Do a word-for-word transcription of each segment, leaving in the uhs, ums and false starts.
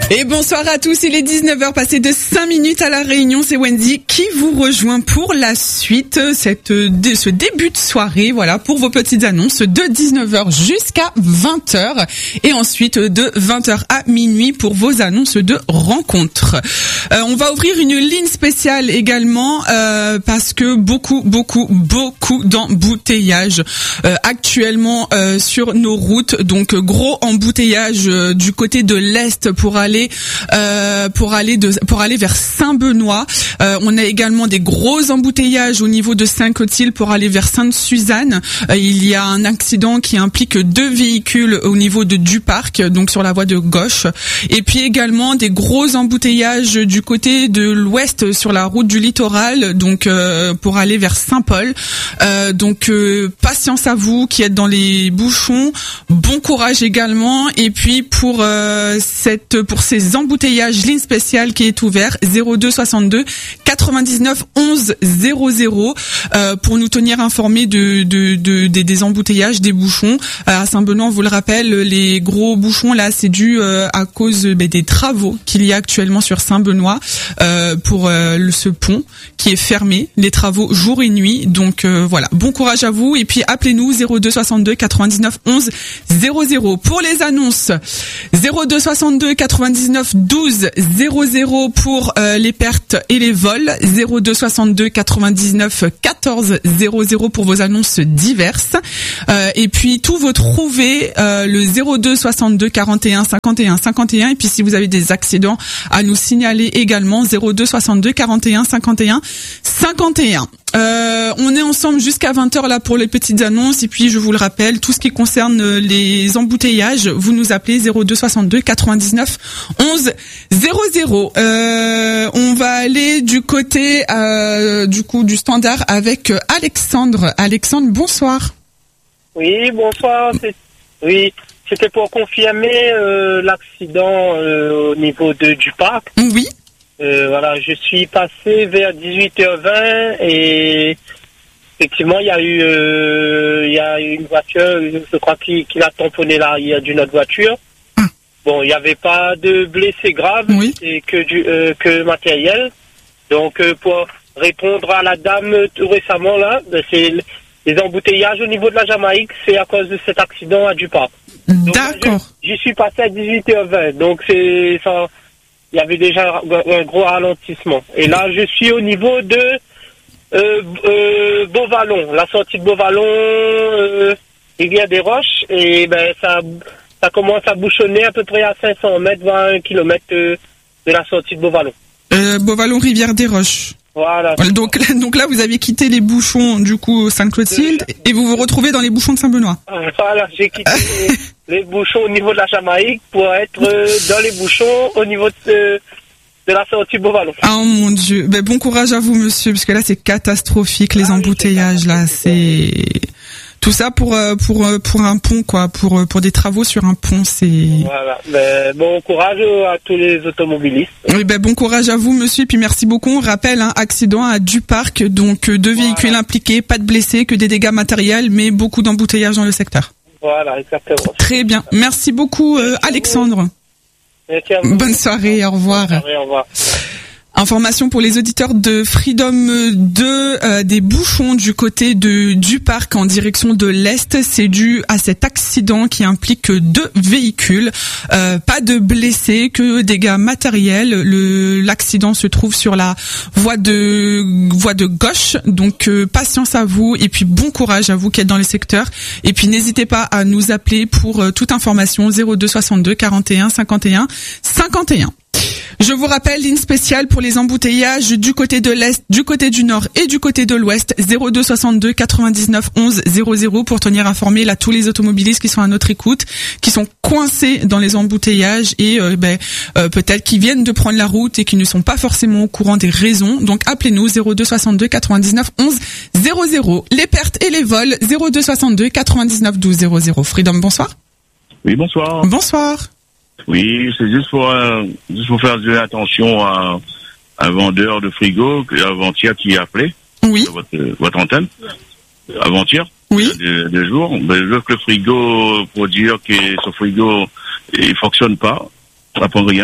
Et bonsoir à tous, il est dix-neuf heures passées de cinq minutes à la Réunion, c'est Wendy qui vous rejoint pour la suite, cette, de, ce début de soirée, voilà, pour vos petites annonces de dix-neuf heures jusqu'à vingt heures et ensuite de vingt heures à minuit pour vos annonces de rencontres. Euh, on va ouvrir une ligne spéciale également euh, parce que beaucoup, beaucoup, beaucoup d'embouteillages euh, actuellement euh, sur nos routes, donc gros embouteillage euh, du côté de l'Est pour aller Euh, pour aller de pour aller vers Saint-Benoît. Euh, on a également des gros embouteillages au niveau de Saint-Clotilde pour aller vers Sainte-Suzanne. Euh, il y a un accident qui implique deux véhicules au niveau de Duparc, donc sur la voie de gauche. Et puis également des gros embouteillages du côté de l'ouest sur la route du littoral, donc euh, pour aller vers Saint-Paul. Euh, donc euh, patience à vous qui êtes dans les bouchons. Bon courage également. Et puis pour euh, cette pour ces embouteillages, ligne spéciale qui est ouvert zéro deux soixante-deux quatre-vingt-dix-neuf onze zéro zéro euh, pour nous tenir informés de, de, de, de des embouteillages, des bouchons. Euh, à Saint-Benoît, on vous le rappelle, les gros bouchons là, c'est dû euh, à cause bah, des travaux qu'il y a actuellement sur Saint-Benoît euh, pour euh, le, ce pont qui est fermé, les travaux jour et nuit. Donc euh, voilà, bon courage à vous et puis appelez-nous zéro deux soixante-deux quatre-vingt-dix-neuf onze zéro zéro pour les annonces. zéro deux soixante-deux quatre-vingt-dix-neuf douze zéro zéro pour euh, les pertes et les vols, zéro deux soixante-deux quatre-vingt-dix-neuf quatorze zéro zéro pour vos annonces diverses, euh, et puis tous vos trouvés, euh, le zéro deux soixante-deux quarante et un cinquante et un cinquante et un, et puis si vous avez des accidents à nous signaler également, zéro deux soixante-deux quarante et un cinquante et un cinquante et un. Euh, on est ensemble jusqu'à vingt heures là pour les petites annonces et puis je vous le rappelle, tout ce qui concerne les embouteillages, vous nous appelez zéro deux soixante-deux quatre-vingt-dix-neuf onze zéro zéro. Euh, on va aller du côté euh, du coup du standard avec Alexandre. Alexandre, bonsoir. Oui, bonsoir. C'est... Oui, c'était pour confirmer euh, l'accident euh, au niveau de Duparc. Oui. Euh, voilà, je suis passé vers dix-huit heures vingt et effectivement, il y a eu, euh, il y a eu une voiture, je crois, qui, qui a tamponné l'arrière d'une autre voiture. Ah. Bon, il n'y avait pas de blessés graves, oui. Et que du euh, que matériel. Donc, euh, pour répondre à la dame tout récemment là, c'est les embouteillages au niveau de la Jamaïque, c'est à cause de cet accident à Duparc. D'accord. J'y suis passé à dix-huit heures vingt, donc c'est ça. Il y avait déjà un gros ralentissement. Et là, je suis au niveau de euh, euh, Beauvallon, la sortie de Beauvallon, euh, Rivière des Roches, et ben ça, ça commence à bouchonner à peu près à cinq cents mètres, voire un kilomètre euh, de la sortie de Beauvallon. Euh, Beauvallon, Rivière des Roches. Voilà. Donc, donc là, vous avez quitté les bouchons du coup Sainte-Clotilde et vous vous retrouvez dans les bouchons de Saint-Benoît. Voilà, j'ai quitté les, les bouchons au niveau de la Jamaïque pour être euh, dans les bouchons au niveau de, de la sortie Beauvallon. Ah mon Dieu, ben, bon courage à vous monsieur, parce que là c'est catastrophique les ah, embouteillages oui, là, c'est tout ça pour pour pour un pont quoi, pour pour des travaux sur un pont, c'est. Voilà. Ben, bon courage à tous les automobilistes. Oui, ben bon courage à vous monsieur, puis merci beaucoup. On rappelle un hein, accident à Duparc, donc deux voilà. véhicules impliqués, pas de blessés, que des dégâts matériels, mais beaucoup d'embouteillages dans le secteur. Voilà, exactement. Très bien, merci beaucoup euh, Alexandre. Merci à vous. Bonne soirée, au revoir. Bonne soirée, au revoir. Information pour les auditeurs de Freedom deux, euh, des bouchons du côté de Duparc en direction de l'Est. C'est dû à cet accident qui implique deux véhicules. Euh, pas de blessés, que dégâts matériels. Le, l'accident se trouve sur la voie de, voie de gauche. Donc, euh, patience à vous et puis bon courage à vous qui êtes dans les secteurs. Et puis, n'hésitez pas à nous appeler pour euh, toute information zéro deux soixante-deux quarante et un cinquante et un cinquante et un. Je vous rappelle, ligne spéciale pour les embouteillages du côté de l'Est, du côté du Nord et du côté de l'Ouest, zéro deux soixante-deux quatre-vingt-dix-neuf onze zéro zéro pour tenir informés là tous les automobilistes qui sont à notre écoute, qui sont coincés dans les embouteillages et euh, ben, euh, peut-être qui viennent de prendre la route et qui ne sont pas forcément au courant des raisons. Donc appelez-nous zéro deux soixante-deux quatre-vingt-dix-neuf onze zéro zéro. Les pertes et les vols, zéro deux soixante-deux quatre-vingt-dix-neuf douze zéro zéro. Freedom, bonsoir. Oui, bonsoir. Bonsoir. Oui, c'est juste pour, euh, juste pour faire attention à un vendeur de frigo, avant-hier, qui a appelé. Oui. Votre, votre antenne. Avant-hier. Oui. Deux, deux jours. Ben, je veux que le frigo, pour dire que ce frigo, il fonctionne pas. Ça prend rien.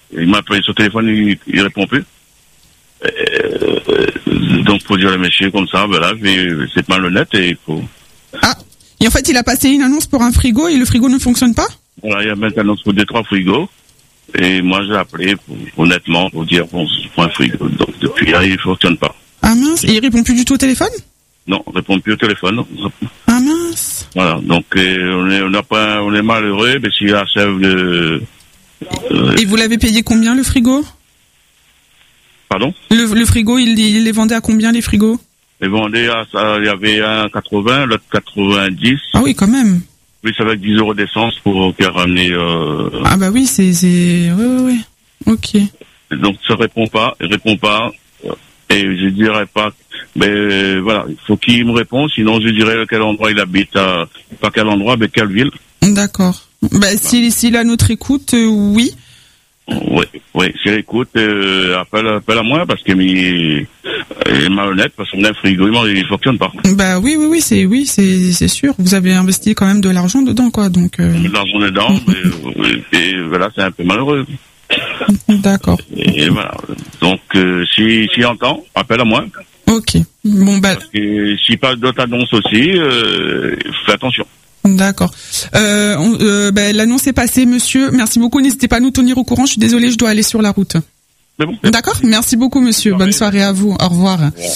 Il m'a appelé sur téléphone, il, il répond plus. Euh, donc, pour dire le monsieur comme ça, voilà, mais c'est malhonnête et il faut... Ah, et en fait, il a passé une annonce pour un frigo et le frigo ne fonctionne pas? Voilà, il y a même une annonce pour deux, trois frigos. Et moi, j'ai appelé, pour, honnêtement, pour dire, bon, c'est pour un frigo. Donc, depuis là, il ne fonctionne pas. Ah mince, et il répond plus du tout au téléphone? Non, on répond plus au téléphone. Ah mince. Voilà, donc euh, on est on n'a pas on est malheureux, mais s'il achève de. Euh, Et vous l'avez payé combien le frigo? Pardon? Le, le frigo, il, il les vendait à combien les frigos? Les vendait à ça, il y avait un quatre-vingts, l'autre quatre-vingt-dix. Ah oui, quand même. Plus avec dix euros d'essence pour qu'il ramener. Euh... Ah bah oui, c'est c'est oui oui oui. Ok. Donc ça répond pas, il répond pas. Et je dirais pas, mais euh, voilà, il faut qu'il me réponde, sinon je dirais à quel endroit il habite, à, pas quel endroit, mais quelle ville. D'accord. Bah si s'il a notre écoute, euh, oui. Oui, oui, s'il écoute, euh, appelle, appelle à moi parce qu'il il est malhonnête, parce qu'on a un frigo, il ne fonctionne pas. Bah oui oui oui c'est oui c'est c'est sûr. Vous avez investi quand même de l'argent dedans quoi, donc. Euh... De l'argent dedans, mais, et voilà, c'est un peu malheureux. D'accord. Et, et voilà. Donc, euh, si, si entend, appelle à moi. Ok. Bon, bah. Et si pas d'autres annonces aussi, euh, fais attention. D'accord. Euh, on, euh, bah, l'annonce est passée, monsieur. Merci beaucoup. N'hésitez pas à nous tenir au courant. Je suis désolée, je dois aller sur la route. C'est bon. D'accord. Merci beaucoup, monsieur. Bonne soirée à vous. Au revoir. Ouais.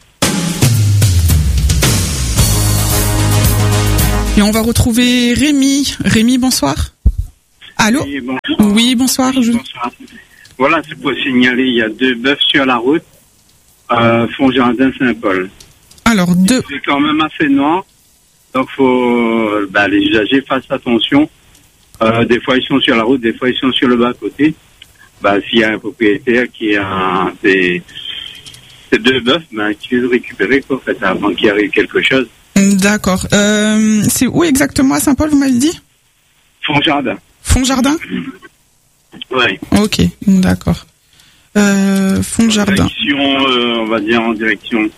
Et on va retrouver Rémi. Rémi, bonsoir. Allô? Oui, bonsoir. Oui, bonsoir. Oui, je... bonsoir. Voilà, c'est pour signaler, il y a deux bœufs sur la route, euh, Fonjardin-Saint-Paul. Alors, deux... C'est quand même assez noir, donc faut, bah, les usagers fassent attention. Euh, des fois, ils sont sur la route, des fois, ils sont sur le bas-côté. Bah, s'il y a un propriétaire qui a ces, ces deux bœufs, bah, qui veut récupérer, quoi, en fait, avant qu'il arrive quelque chose. D'accord. Euh, c'est où exactement à Saint-Paul, vous m'avez dit? Fonjardin. Fonjardin? Oui. Ok, d'accord. Euh, Fonjardin. En direction, euh, on va dire en direction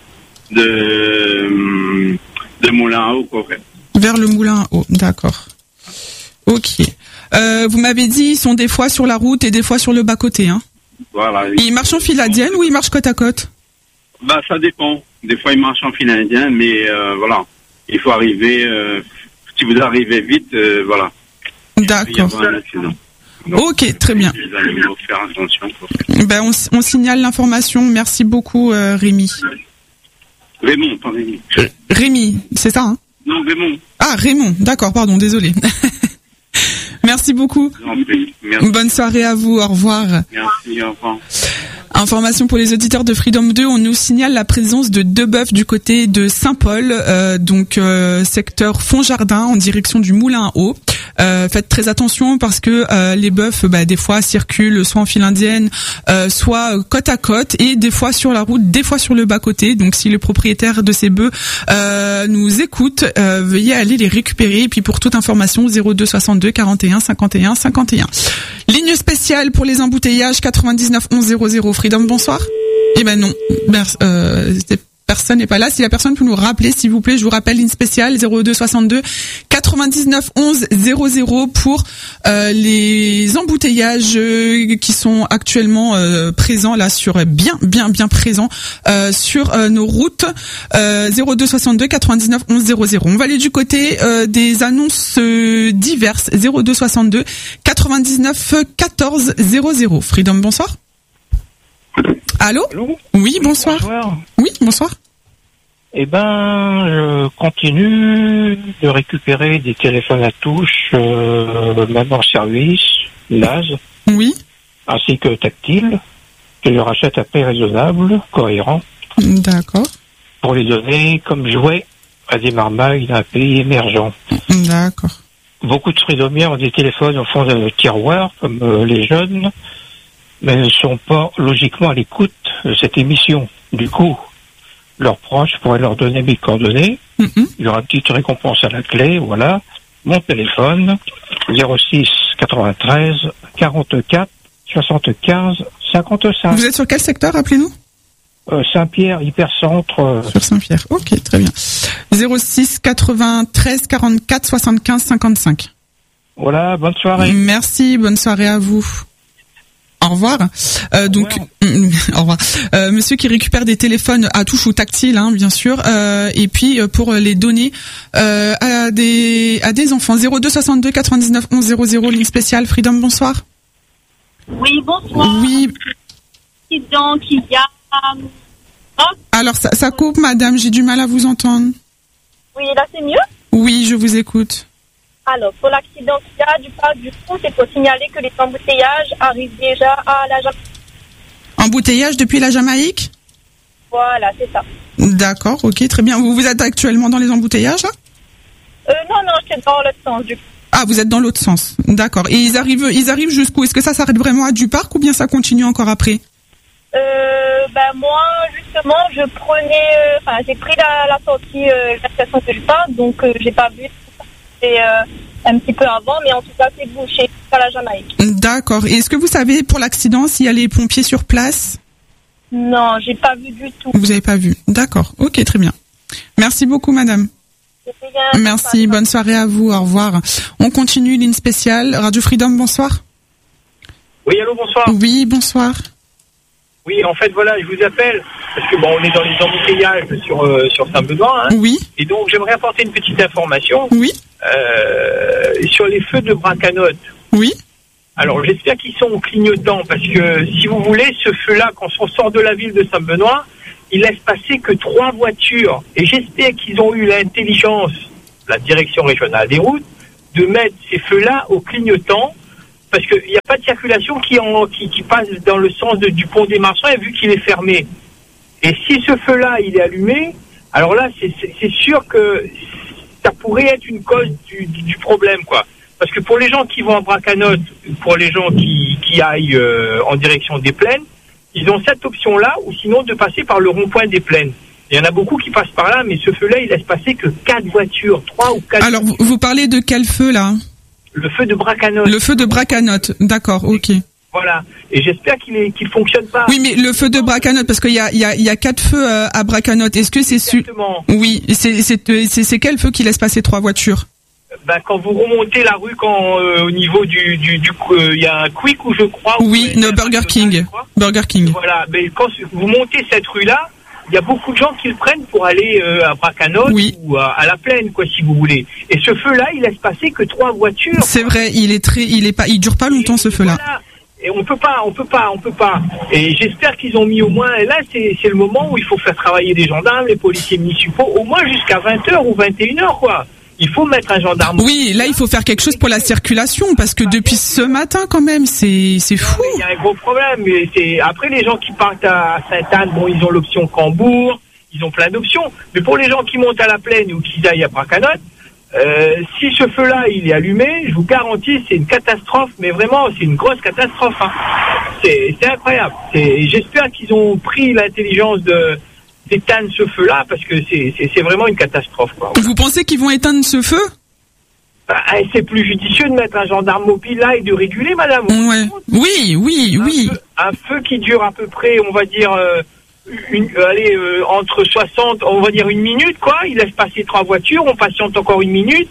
de, de Moulin à Eau, quoi, en fait. Vers le Moulin à Eau, d'accord. Ok. Euh, vous m'avez dit, ils sont des fois sur la route et des fois sur le bas-côté, hein? Voilà. Et ils marchent en file indienne ou ils marchent côte à côte? Bah, ça dépend. Des fois, ils marchent en file indienne, mais euh, voilà. Il faut arriver, euh, si vous arrivez vite, euh, voilà. D'accord. Donc, ok, très bien. Les animaux, faire attention. Ben, on, on signale l'information. Merci beaucoup, euh, Rémi. Raymond, pas Rémi. Rémi, c'est ça, hein? Non, Raymond. Ah, Raymond, d'accord, pardon, désolé. Merci beaucoup. Merci. Bonne soirée à vous, au revoir. Merci, au revoir. Information pour les auditeurs de Freedom deux, on nous signale la présence de deux bœufs du côté de Saint-Paul, euh, donc euh, secteur Fonjardin en direction du Moulin à Eau. Euh, faites très attention parce que euh, les bœufs, bah, des fois circulent soit en file indienne, euh, soit côte à côte, et des fois sur la route, des fois sur le bas-côté. Donc si le propriétaire de ces bœufs euh, nous écoute, euh, veuillez aller les récupérer. Et puis pour toute information, zéro deux soixante-deux quarante et un cinquante et un cinquante et un. Ligne spéciale pour les embouteillages, quatre-vingt-dix-neuf onze zéro zéro. Freedom, bonsoir. Eh ben non, euh, personne n'est pas là. Si la personne peut nous rappeler, s'il vous plaît, je vous rappelle ligne spéciale zéro deux soixante-deux quatre-vingt-dix-neuf onze zéro zéro pour euh, les embouteillages euh, qui sont actuellement euh, présents là sur bien bien bien présents euh, sur euh, nos routes. euh, zéro deux soixante-deux quatre-vingt-dix-neuf onze zéro zéro. On va aller du côté euh, des annonces euh, diverses. Zéro deux soixante-deux quatre-vingt-dix-neuf quatorze zéro zéro. Freedom, bonsoir. Allô? Allô? Oui, bonsoir. Bonsoir. Oui, bonsoir. Eh ben, je continue de récupérer des téléphones à touche, euh, même en service, N A S, oui, ainsi que tactile, que je rachète à prix raisonnable, cohérent, d'accord, pour les donner comme jouet à des marmailles d'un pays émergent. D'accord. Beaucoup de freedomiens ont des téléphones au fond de tiroir, comme euh, les jeunes, mais ne sont pas logiquement à l'écoute de cette émission. Du coup, leurs proches pourraient leur donner mes coordonnées. Mm-hmm. Il y aura une petite récompense à la clé, voilà. Mon téléphone, zéro six quatre-vingt-treize quarante-quatre soixante-quinze cinquante-cinq. Vous êtes sur quel secteur, appelez-nous? euh, Saint-Pierre, hypercentre. Euh... Sur Saint-Pierre, ok, très bien. zéro six quatre-vingt-treize quarante-quatre soixante-quinze cinquante-cinq. Voilà, bonne soirée. Merci, bonne soirée à vous. Au revoir. Euh, donc, au revoir. Euh, monsieur qui récupère des téléphones à touche ou tactile, hein, bien sûr, euh, et puis pour les donner euh, à des à des enfants. zéro deux soixante-deux quatre-vingt-dix-neuf onze zéro zéro, ligne spéciale. Freedom, bonsoir. Oui, bonsoir. Oui. Donc, il y a... Oh. Alors, ça, ça coupe, madame, j'ai du mal à vous entendre. Oui, là, c'est mieux? Oui, je vous écoute. Alors, pour l'accident qu'il y a du parc du Pont, c'est pour signaler que les embouteillages arrivent déjà à la Jamaïque. Embouteillage depuis la Jamaïque? Voilà, c'est ça. D'accord, ok, très bien. Vous, vous êtes actuellement dans les embouteillages, là? Euh, non, non, je suis dans l'autre sens, du coup. Ah, vous êtes dans l'autre sens. D'accord. Et ils arrivent, ils arrivent jusqu'où? Est-ce que ça s'arrête vraiment à Duparc ou bien ça continue encore après? Euh, ben moi, justement, je prenais, enfin, euh, j'ai pris la, la sortie, euh, la station de Duparc, donc euh, j'ai pas vu, c'est euh, un petit peu avant, mais en tout cas, c'est bouché à la Jamaïque. D'accord. Et est-ce que vous savez pour l'accident s'il y a les pompiers sur place? Non, j'ai pas vu du tout. Vous avez pas vu. D'accord. Ok, très bien. Merci beaucoup, madame. Bien, merci, bonne soirée à vous, au revoir. On continue, ligne spéciale. Radio Freedom, bonsoir. Oui, allô, bonsoir. Oui, bonsoir. Oui, en fait, voilà, je vous appelle, parce que bon, on est dans les embouteillages sur, euh, sur Saint-Benoît, hein. Oui. Et donc, j'aimerais apporter une petite information. Oui. Euh, sur les feux de Bracanotte. Oui. Alors, j'espère qu'ils sont clignotants, parce que, si vous voulez, ce feu-là, quand on sort de la ville de Saint-Benoît, il laisse passer que trois voitures. Et j'espère qu'ils ont eu l'intelligence, la direction régionale des routes, de mettre ces feux-là au clignotant, parce qu'il n'y a pas de circulation qui, en, qui, qui passe dans le sens de, du pont des Marchands, vu qu'il est fermé. Et si ce feu-là, il est allumé, alors là, c'est, c'est, c'est sûr que ça pourrait être une cause du, du, du problème, quoi. Parce que pour les gens qui vont à Bracanotte, pour les gens qui, qui aillent euh, en direction des Plaines, ils ont cette option-là, ou sinon de passer par le rond-point des Plaines. Il y en a beaucoup qui passent par là, mais ce feu-là, il laisse passer que quatre voitures, trois ou quatre. Alors, vous, vous parlez de quel feu, là? Le feu de Bracanotte. Le feu de Bracanotte, d'accord, ok. Voilà, et j'espère qu'il est, qu'il fonctionne pas. Oui, mais le feu de Bracanotte, parce qu'il y a, il y a, il y a quatre feux euh, à Bracanotte. Est-ce que c'est su... Exactement. Oui, c'est, c'est, c'est, c'est quel feu qui laisse passer trois voitures? Ben, quand vous remontez la rue, quand euh, au niveau du, du, du, il euh, y a un Quick où je crois. Oui, no, Burger King. Burger King. Voilà, mais quand vous montez cette rue-là, il y a beaucoup de gens qui le prennent pour aller euh, à Bracanotte oui. ou à, à la Plaine, quoi, si vous voulez. Et ce feu-là, il laisse passer que trois voitures. C'est vrai, il est très, il est pas, il dure pas longtemps, et, ce feu-là. Voilà. Et on peut pas, on peut pas, on peut pas. Et j'espère qu'ils ont mis au moins, et là, c'est, c'est le moment où il faut faire travailler les gendarmes, les policiers municipaux, au moins jusqu'à vingt heures ou vingt et une heures, quoi. Il faut mettre un gendarme. Oui, là, il faut faire quelque chose pour la circulation, parce que depuis ce matin, quand même, c'est, c'est fou. Il y a un gros problème. Mais c'est, après, les gens qui partent à Sainte-Anne, bon, ils ont l'option Cambourg, ils ont plein d'options. Mais pour les gens qui montent à la Plaine ou qui aillent à Bracanotte, euh, si ce feu-là, il est allumé, je vous garantis, c'est une catastrophe, mais vraiment, c'est une grosse catastrophe, hein. C'est, c'est incroyable. C'est, j'espère qu'ils ont pris l'intelligence de, d'éteindre ce feu-là, parce que c'est, c'est, c'est vraiment une catastrophe, quoi. Vous pensez qu'ils vont éteindre ce feu? Bah, c'est plus judicieux de mettre un gendarme mobile là et de réguler, madame. Ouais. Oui, oui, un oui. Feu, un feu qui dure à peu près, on va dire, euh, une, euh, allez, euh, entre soixante, on va dire une minute, quoi. Il laisse passer trois voitures, on patiente encore une minute.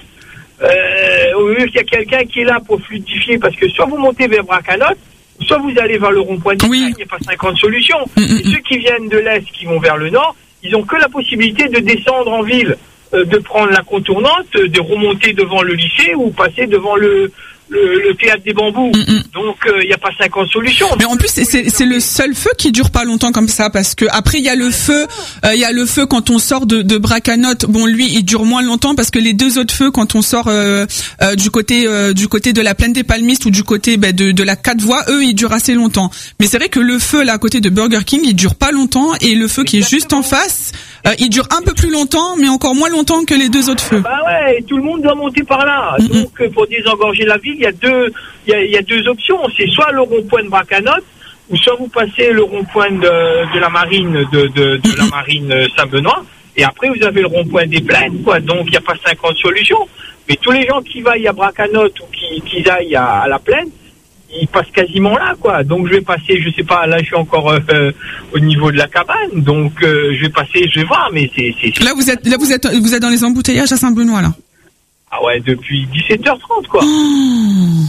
Euh, au lieu qu'il y a quelqu'un qui est là pour fluidifier, parce que soit vous montez vers Bracanotte, soit vous allez vers le rond-point de oui. il n'y a pas cinquante solutions. Mm-hmm. Et ceux qui viennent de l'Est, qui vont vers le Nord, ils ont que la possibilité de descendre en ville, euh, de prendre la contournante, de remonter devant le lycée ou passer devant le, le, le théâtre des bambous. Mm-hmm. Donc il euh, n'y a pas cinquante solutions. Mais en plus c'est, c'est, c'est le seul feu qui dure pas longtemps comme ça, parce que après il y a le feu, il euh, y a le feu quand on sort de, de Bracanotte. Bon, lui il dure moins longtemps parce que les deux autres feux quand on sort euh, euh, du côté euh, du côté de la plaine des Palmistes ou du côté bah, de, de la quatre voies, eux ils durent assez longtemps. Mais c'est vrai que le feu là à côté de Burger King il dure pas longtemps, et le feu qui est juste en face euh, il dure un peu plus longtemps, mais encore moins longtemps que les deux autres feux. Bah ouais, tout le monde doit monter par là. Mm-hmm. Donc pour désengorger la ville, il y a deux il y a, il y a deux options. C'est soit le rond-point de Bracanotte, ou soit vous passez le rond-point de, de la marine de, de, de la marine Saint-Benoît, et après vous avez le rond-point des Plaines, quoi. Donc il n'y a pas cinquante solutions. Mais tous les gens qui vaillent à Bracanotte ou qui, qui aillent à, à la Plaine, ils passent quasiment là, quoi. Donc je vais passer, je sais pas, là je suis encore euh, au niveau de la cabane, donc euh, je vais passer, je vais voir, mais c'est, c'est, c'est... Là vous êtes là vous êtes vous êtes dans les embouteillages à Saint-Benoît là. Ah ouais, depuis dix-sept heures trente, quoi. Oh.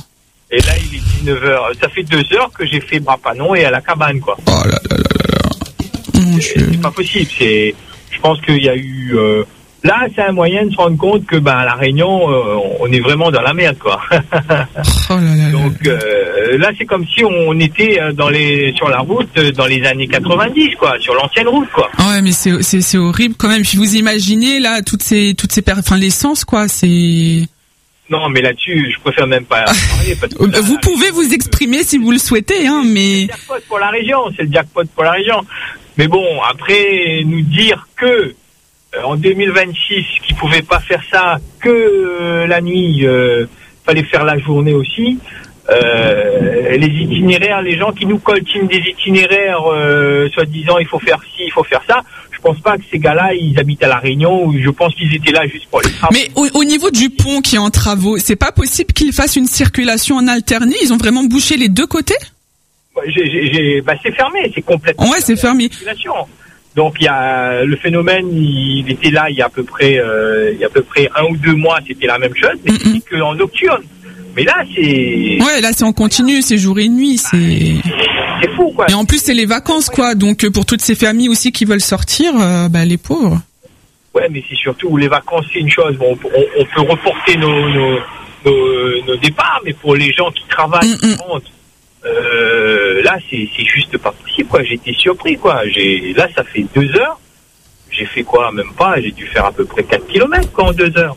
Et là, il est dix-neuf heures. Ça fait deux heures que j'ai fait Brapanon et à la cabane, quoi. Oh là là là là là. Mon C'est, Dieu. c'est pas possible. C'est, je pense qu'il y a eu. Euh, là, c'est un moyen de se rendre compte que, ben, à la Réunion, euh, on est vraiment dans la merde, quoi. Oh là là là. Donc euh, là, c'est comme si on était dans les sur la route dans les années quatre-vingt-dix, quoi, sur l'ancienne route, quoi. Ouais, mais c'est c'est c'est horrible quand même. Puis vous imaginez là toutes ces toutes ces per... enfin l'essence quoi, c'est. Non, mais là-dessus, je préfère même pas parler. Parce que là, vous pouvez vous exprimer si vous le souhaitez, hein, mais. C'est le jackpot pour la région, c'est le jackpot pour la région. Mais bon, après, nous dire que euh, en deux mille vingt-six, qu'ils pouvaient pas faire ça que euh, la nuit, euh, fallait faire la journée aussi. Euh, les itinéraires, les gens qui nous coltinent des itinéraires, euh, soi-disant, il faut faire ci, il faut faire ça. Je pense pas que ces gars-là, ils habitent à La Réunion, ou je pense qu'ils étaient là juste pour les travaux. Mais au, au niveau du pont qui est en travaux, c'est pas possible qu'ils fassent une circulation en alterné? Ils ont vraiment bouché les deux côtés? J'ai, j'ai, j'ai, bah c'est fermé, c'est complètement. Ouais, c'est fermé. Donc il y a le phénomène, il était là il y a à peu près, euh, il y a à peu près un ou deux mois, c'était la même chose, mais Mm-mm. c'est qu'en nocturne. Mais là, c'est. Ouais, là c'est en continu, c'est jour et nuit, c'est. C'est fou, quoi. Et en plus c'est les vacances, quoi. Donc pour toutes ces familles aussi qui veulent sortir, euh, bah les pauvres. Ouais, mais c'est surtout les vacances, c'est une chose. Bon, on, on peut reporter nos, nos, nos, nos départs, mais pour les gens qui travaillent, Mm-mm. qui rentrent, euh, là, c'est, c'est juste pas possible, quoi. J'ai été surpris, quoi. J'ai, là, ça fait deux heures. J'ai fait quoi? Même pas. J'ai dû faire à peu près quatre kilomètres, quoi, en deux heures.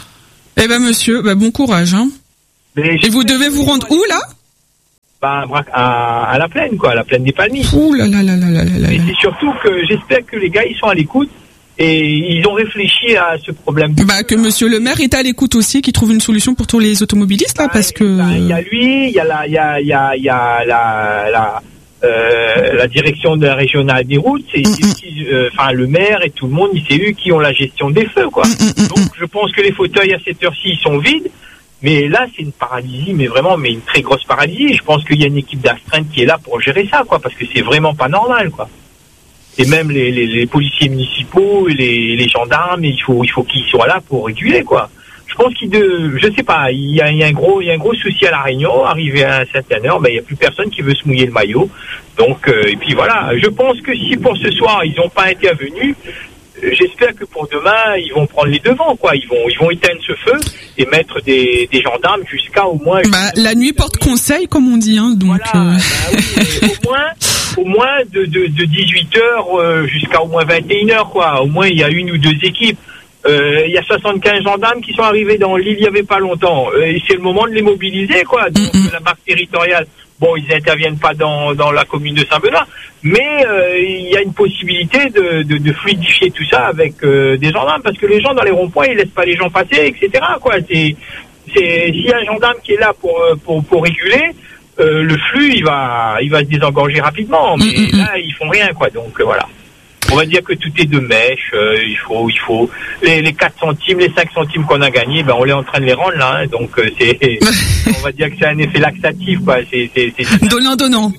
Eh ben monsieur, bah bon courage, hein. Mais Et vous devez vous rendre où là? Bah, à, à la plaine, quoi, à la plaine des Palmiers. Ouh là là là là là là là. Mais c'est surtout que j'espère que les gars, ils sont à l'écoute et ils ont réfléchi à ce problème. Bah que monsieur le maire est à l'écoute aussi, qu'il trouve une solution pour tous les automobilistes là, parce que. Bah, il y a lui, il y a la, il y a, il y a, il y a la, la, euh, la direction de la régionale des routes, c'est, c'est aussi, euh, enfin, le maire et tout le monde, c'est eux qui ont la gestion des feux, quoi. Donc, je pense que les fauteuils à cette heure-ci, ils sont vides. Mais là, c'est une paralysie, mais vraiment, mais une très grosse paralysie. Je pense qu'il y a une équipe d'astreinte qui est là pour gérer ça, quoi, parce que c'est vraiment pas normal, quoi. Et même les, les, les policiers municipaux, et les, les gendarmes, il faut, il faut qu'ils soient là pour réguler, quoi. Je pense qu'il de, je sais pas, il y a, il y a un gros, il y a un gros souci à La Réunion. Arrivé à un certain heure, ben, il y a plus personne qui veut se mouiller le maillot. Donc, euh, et puis voilà. Je pense que si pour ce soir ils n'ont pas intervenu, j'espère que pour demain, ils vont prendre les devants, quoi. Ils vont, ils vont éteindre ce feu et mettre des, des gendarmes jusqu'à au moins. Bah, la nuit porte conseil, comme on dit, hein. Donc. Voilà, Euh... bah oui, au moins, au moins de, de, de dix-huit heures euh, jusqu'à au moins vingt et une heures, quoi. Au moins, il y a une ou deux équipes. Euh, il y a soixante-quinze gendarmes qui sont arrivés dans l'île il y avait pas longtemps. Euh, et c'est le moment de les mobiliser, quoi. Donc, Mm-hmm. la marque territoriale. Bon, ils interviennent pas dans, dans la commune de Saint-Benoît, mais euh, il y a une possibilité de, de, de fluidifier tout ça avec euh, des gendarmes, parce que les gens dans les ronds-points, ils laissent pas les gens passer, et cetera. Quoi. C'est, c'est, s'il y a un gendarme qui est là pour pour, pour réguler, euh, le flux, il va il va se désengorger rapidement. Mais Mm-hmm. là, ils font rien, quoi. Donc euh, voilà. On va dire que tout est de mèche. Euh, il faut, il faut les, les quatre centimes, les cinq centimes qu'on a gagnés, ben on est en train de les rendre là. Hein, donc euh, c'est, on va dire que c'est un effet laxatif, quoi. C'est, c'est, c'est... Donnant, donnant.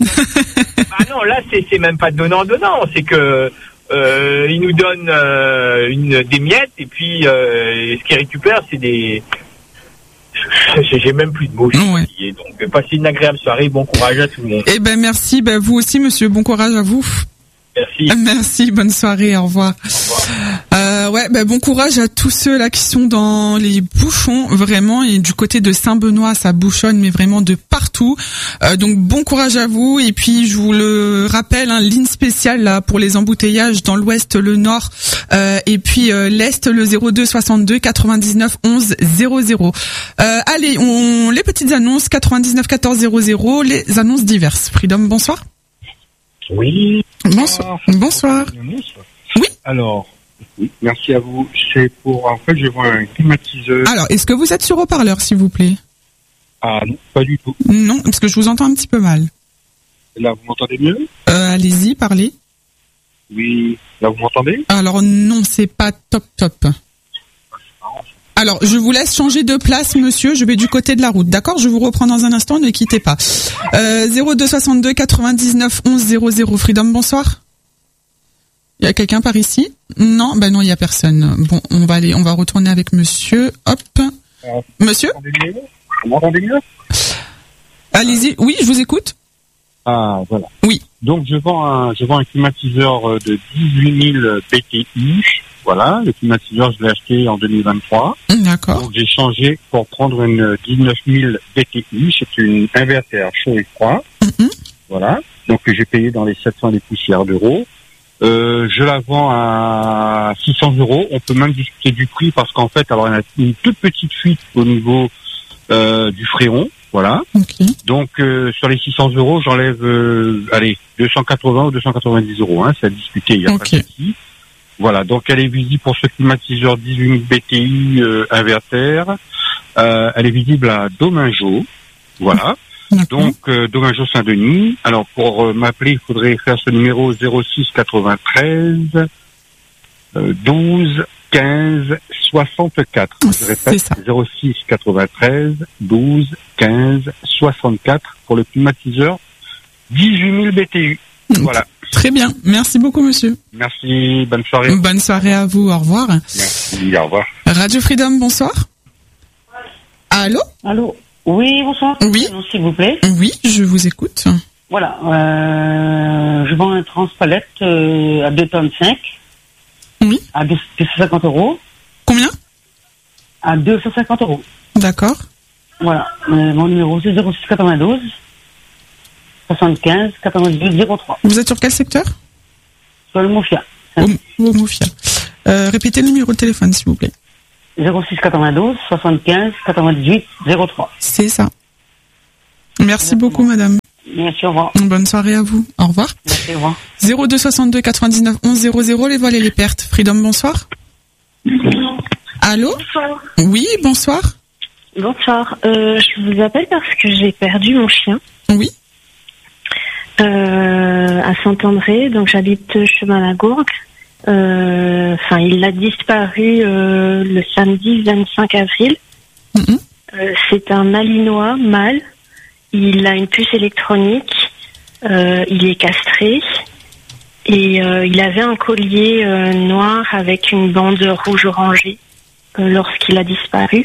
Ah non, là c'est, c'est même pas donnant, donnant. C'est que euh, ils nous donnent euh, une des miettes et puis euh, ce qu'ils récupèrent, c'est des. J'ai même plus de mots. Ouais. Donc passez une agréable soirée, bon courage à tout le monde. Eh ben merci, ben vous aussi, monsieur. Bon courage à vous. Merci. Merci, bonne soirée, au revoir. Au revoir. Euh, ouais, bah, bon courage à tous ceux là qui sont dans les bouchons, vraiment, et du côté de Saint-Benoît, ça bouchonne, mais vraiment de partout. Euh, donc bon courage à vous, et puis je vous le rappelle, hein, ligne spéciale là pour les embouteillages dans l'ouest, le nord, euh, et puis euh, l'est, le zéro deux soixante-deux quatre-vingt-dix-neuf onze zéro zéro. Euh, allez, on les petites annonces, quatre-vingt-dix-neuf quatorze zéro zéro, les annonces diverses. Freedom, bonsoir. Oui. Bonsoir. Bonsoir. Oui. Alors, oui, merci à vous. C'est pour, en fait, je vois un climatiseur. Alors, est-ce que vous êtes sur haut-parleur, s'il vous plaît? Ah non, pas du tout. Non, parce que je vous entends un petit peu mal. Là, vous m'entendez mieux? Euh, allez-y, parlez. Oui. Là, vous m'entendez? Alors non, c'est pas top top. Alors, je vous laisse changer de place, monsieur. Je vais du côté de la route. D'accord? Je vous reprends dans un instant. Ne quittez pas. Euh, zéro deux soixante-deux quatre-vingt-dix-neuf onze zéro zéro. Freedom, bonsoir. Il y a quelqu'un par ici? Non, ben non, il y a personne. Bon, on va aller, on va retourner avec monsieur. Hop. Monsieur? Vous m'entendez mieux? Allez-y. Oui, je vous écoute. Ah, voilà. Oui. Donc, je vends un, je vends un climatiseur de dix-huit mille B T U. Voilà. Le climatiseur, je l'ai acheté en deux mille vingt-trois. D'accord. Donc, j'ai changé pour prendre une dix-neuf mille B T U. C'est une inverter chaud et froid. Mm-hmm. Voilà. Donc, j'ai payé dans les sept cents des poussières d'euros. Euh, je la vends à six cents euros. On peut même discuter du prix parce qu'en fait, alors, il y a une toute petite fuite au niveau, euh, du fréon. Voilà. Okay. Donc euh, sur les six cents euros, j'enlève, euh, allez, deux cent quatre-vingts ou deux cent quatre-vingt-dix euros. Hein, c'est à discuter. Il y a okay. pas de souci. Voilà. Donc elle est visible pour ce climatiseur dix-huit mille B T U euh, inverter. Euh, elle est visible à Domingeau. Voilà. D'accord. Donc euh, Domingeau Saint-Denis. Alors pour euh, m'appeler, il faudrait faire ce numéro zéro six quatre-vingt-treize euh, douze quinze soixante-quatre. Je répète, zéro six quatre-vingt-treize douze quinze soixante-quatre pour le climatiseur dix-huit mille B T U. Voilà. Très bien. Merci beaucoup, monsieur. Merci. Bonne soirée. Bonne soirée à vous. Au revoir. Merci. Au revoir. Radio Freedom, bonsoir. Allô? Allô? Oui, bonsoir. Oui. S'il vous plaît. Oui, je vous écoute. Voilà. Euh, je vends un transpalette euh, à deux tonnes cinq. Oui. À deux cent cinquante euros. Combien? À deux cent cinquante euros. D'accord. Voilà. Euh, mon numéro, c'est zéro six quatre-vingt-douze soixante-quinze quatre-vingt-douze zéro trois. Vous êtes sur quel secteur? Sur le Mofia. Au, au Mofia. Euh, répétez le numéro de téléphone, s'il vous plaît. zéro six quatre-vingt-douze soixante-quinze quatre-vingt-dix-huit zéro trois. C'est ça. Merci beaucoup, madame. Merci, au revoir. Bonne soirée à vous. Au revoir. Merci, au revoir. zéro deux soixante-deux quatre-vingt-dix-neuf onze zéro zéro, les voiles et les pertes. Freedom, bonsoir. Allô? Bonsoir. Oui, bonsoir. Bonsoir. Euh, je vous appelle parce que j'ai perdu mon chien. Oui. Euh, à Saint-André, donc j'habite chemin la Gourgue. Euh, Enfin, il a disparu euh, le samedi vingt-cinq avril. Mm-hmm. Euh, c'est un malinois mâle. Il a une puce électronique. Euh, il est castré. Et euh, il avait un collier euh, noir avec une bande rouge orangée euh, lorsqu'il a disparu.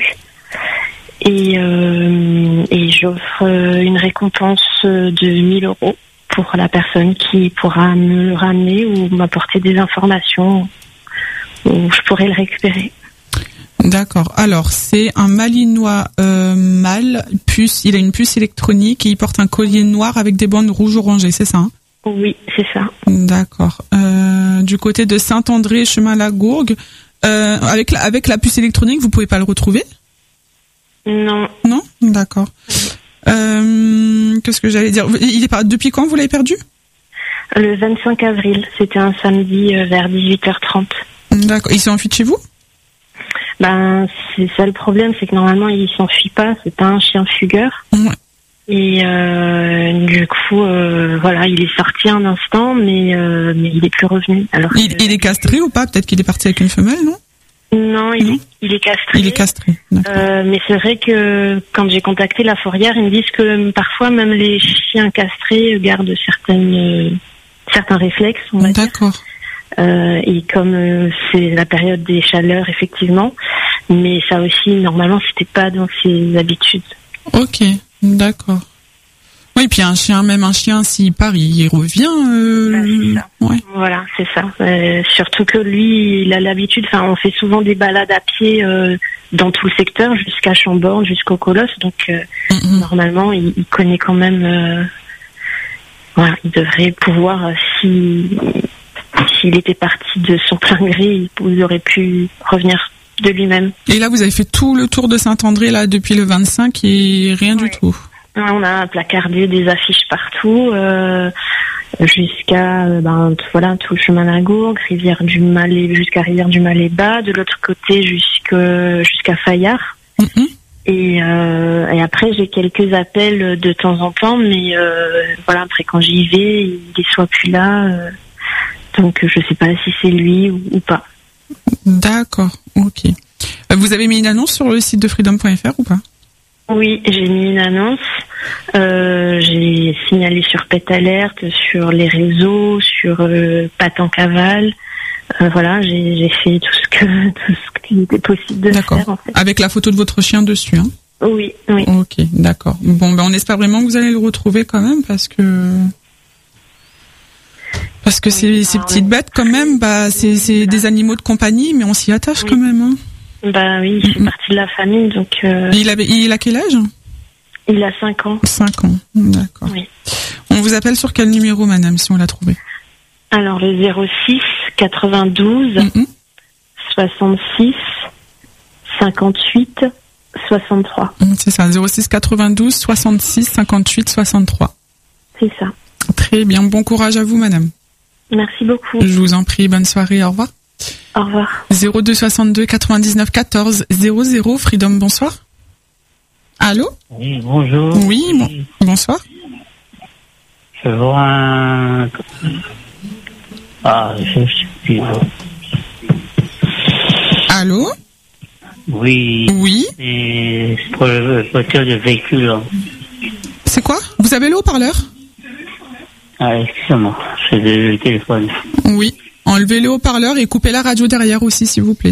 Et, euh, et j'offre euh, une récompense de mille euros pour la personne qui pourra me le ramener ou m'apporter des informations où je pourrais le récupérer. D'accord. Alors, c'est un malinois euh, mâle, puce. Il a une puce électronique et il porte un collier noir avec des bandes rouges orangées, c'est ça, hein? Oui, c'est ça. D'accord. Euh, du côté de Saint-André, chemin la Gourgue, euh, avec la, avec la puce électronique, vous pouvez pas le retrouver? Non. Non? D'accord. Euh, qu'est-ce que j'allais dire? Il est pas, depuis quand vous l'avez perdu? Le vingt-cinq avril, c'était un samedi euh, vers dix-huit heures trente. D'accord. Il s'est enfui de chez vous? Ben, c'est ça le problème, c'est que normalement il s'enfuit pas, c'est pas un chien fugueur. Ouais. Et euh, du coup, euh, voilà, il est sorti un instant, mais euh, mais il est plus revenu. Alors il, que... il est castré ou pas? Peut-être qu'il est parti avec une femelle, non? Non, il, non. Est, il est castré. Il est castré. Euh, mais c'est vrai que quand j'ai contacté la fourrière, ils me disent que parfois même les chiens castrés gardent certaines euh, certains réflexes. On va D'accord. Dire. Euh, et comme euh, c'est la période des chaleurs, effectivement, mais ça aussi normalement c'était pas dans ses habitudes. Ok, d'accord. Oui, puis un chien, même un chien, s'il part, il revient. Euh... Bah, c'est ça. Ouais. Voilà, c'est ça. Euh, surtout que lui, il a l'habitude. Enfin, on fait souvent des balades à pied euh, dans tout le secteur, jusqu'à Chambord, jusqu'au Colosse. Donc, euh, mm-hmm. normalement, il, il connaît quand même. Euh, voilà, il devrait pouvoir, euh, si s'il était parti de son plein gré, il aurait pu revenir de lui-même. Et là, vous avez fait tout le tour de Saint-André là depuis le vingt-cinq et rien ouais. du tout. On a placardé des affiches partout, euh, jusqu'à euh, ben, t- voilà, tout le chemin de la Gourgue, Rivière du Malais, jusqu'à Rivière du Malais bas, de l'autre côté jusque, jusqu'à Fayard. Mm-hmm. Et, euh, et après, j'ai quelques appels de temps en temps, mais euh, voilà, après quand j'y vais, il est soit plus là, euh, donc je sais pas si c'est lui ou, ou pas. D'accord, ok. Vous avez mis une annonce sur le site de freedom point f r ou pas? Oui, j'ai mis une annonce. Euh, j'ai signalé sur Pet Alert, sur les réseaux, sur euh, Pat en cavale. Euh, voilà, j'ai, j'ai fait tout ce que tout ce qui était possible de D'accord. faire. En fait. Avec la photo de votre chien dessus, hein? Oui, oui. Ok, d'accord. Bon, ben on espère vraiment que vous allez le retrouver quand même, parce que parce que oui, ces, ces petites oui. bêtes quand même, bah c'est c'est des animaux de compagnie, mais on s'y attache oui. quand même. Hein. Bah oui, il fait partie de la famille, donc. Euh... Il avait, il a quel âge? Il a cinq ans. Cinq ans, d'accord. Oui. On vous appelle sur quel numéro, madame, si on l'a trouvé? Alors le zéro six quatre-vingt-douze mm-hmm. soixante-six cinquante-huit soixante-trois. C'est ça, zéro six quatre-vingt-douze soixante-six cinquante-huit soixante-trois. C'est ça. Très bien, bon courage à vous, madame. Merci beaucoup. Je vous en prie, bonne soirée, au revoir. Au revoir. zéro deux soixante-deux quatre-vingt-dix-neuf quatorze zéro zéro, Freedom, bonsoir. Allô? Oui, bonjour. Oui, bon, bonsoir. Je vois un... Ah, je sais plus. Allô? Oui. Oui. C'est pour le voiture de véhicule. C'est quoi? Vous avez le haut-parleur? Ah, excusez-moi, c'est le téléphone. Oui. Enlevez le haut-parleur et coupez la radio derrière aussi, s'il vous plaît.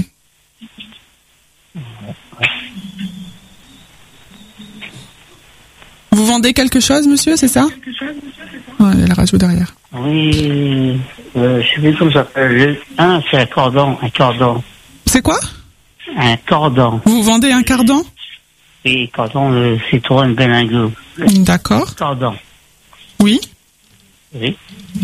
Vous vendez quelque chose, monsieur, c'est ça? Ouais, il y a la radio derrière. Oui, euh, je sais plus comment ça s'appelle. Ah, c'est un cordon, un cordon. C'est quoi? Un cordon. Vous vendez un cordon? Oui, cordon de Citroën Berlingo. D'accord. Cordon. Oui. Oui.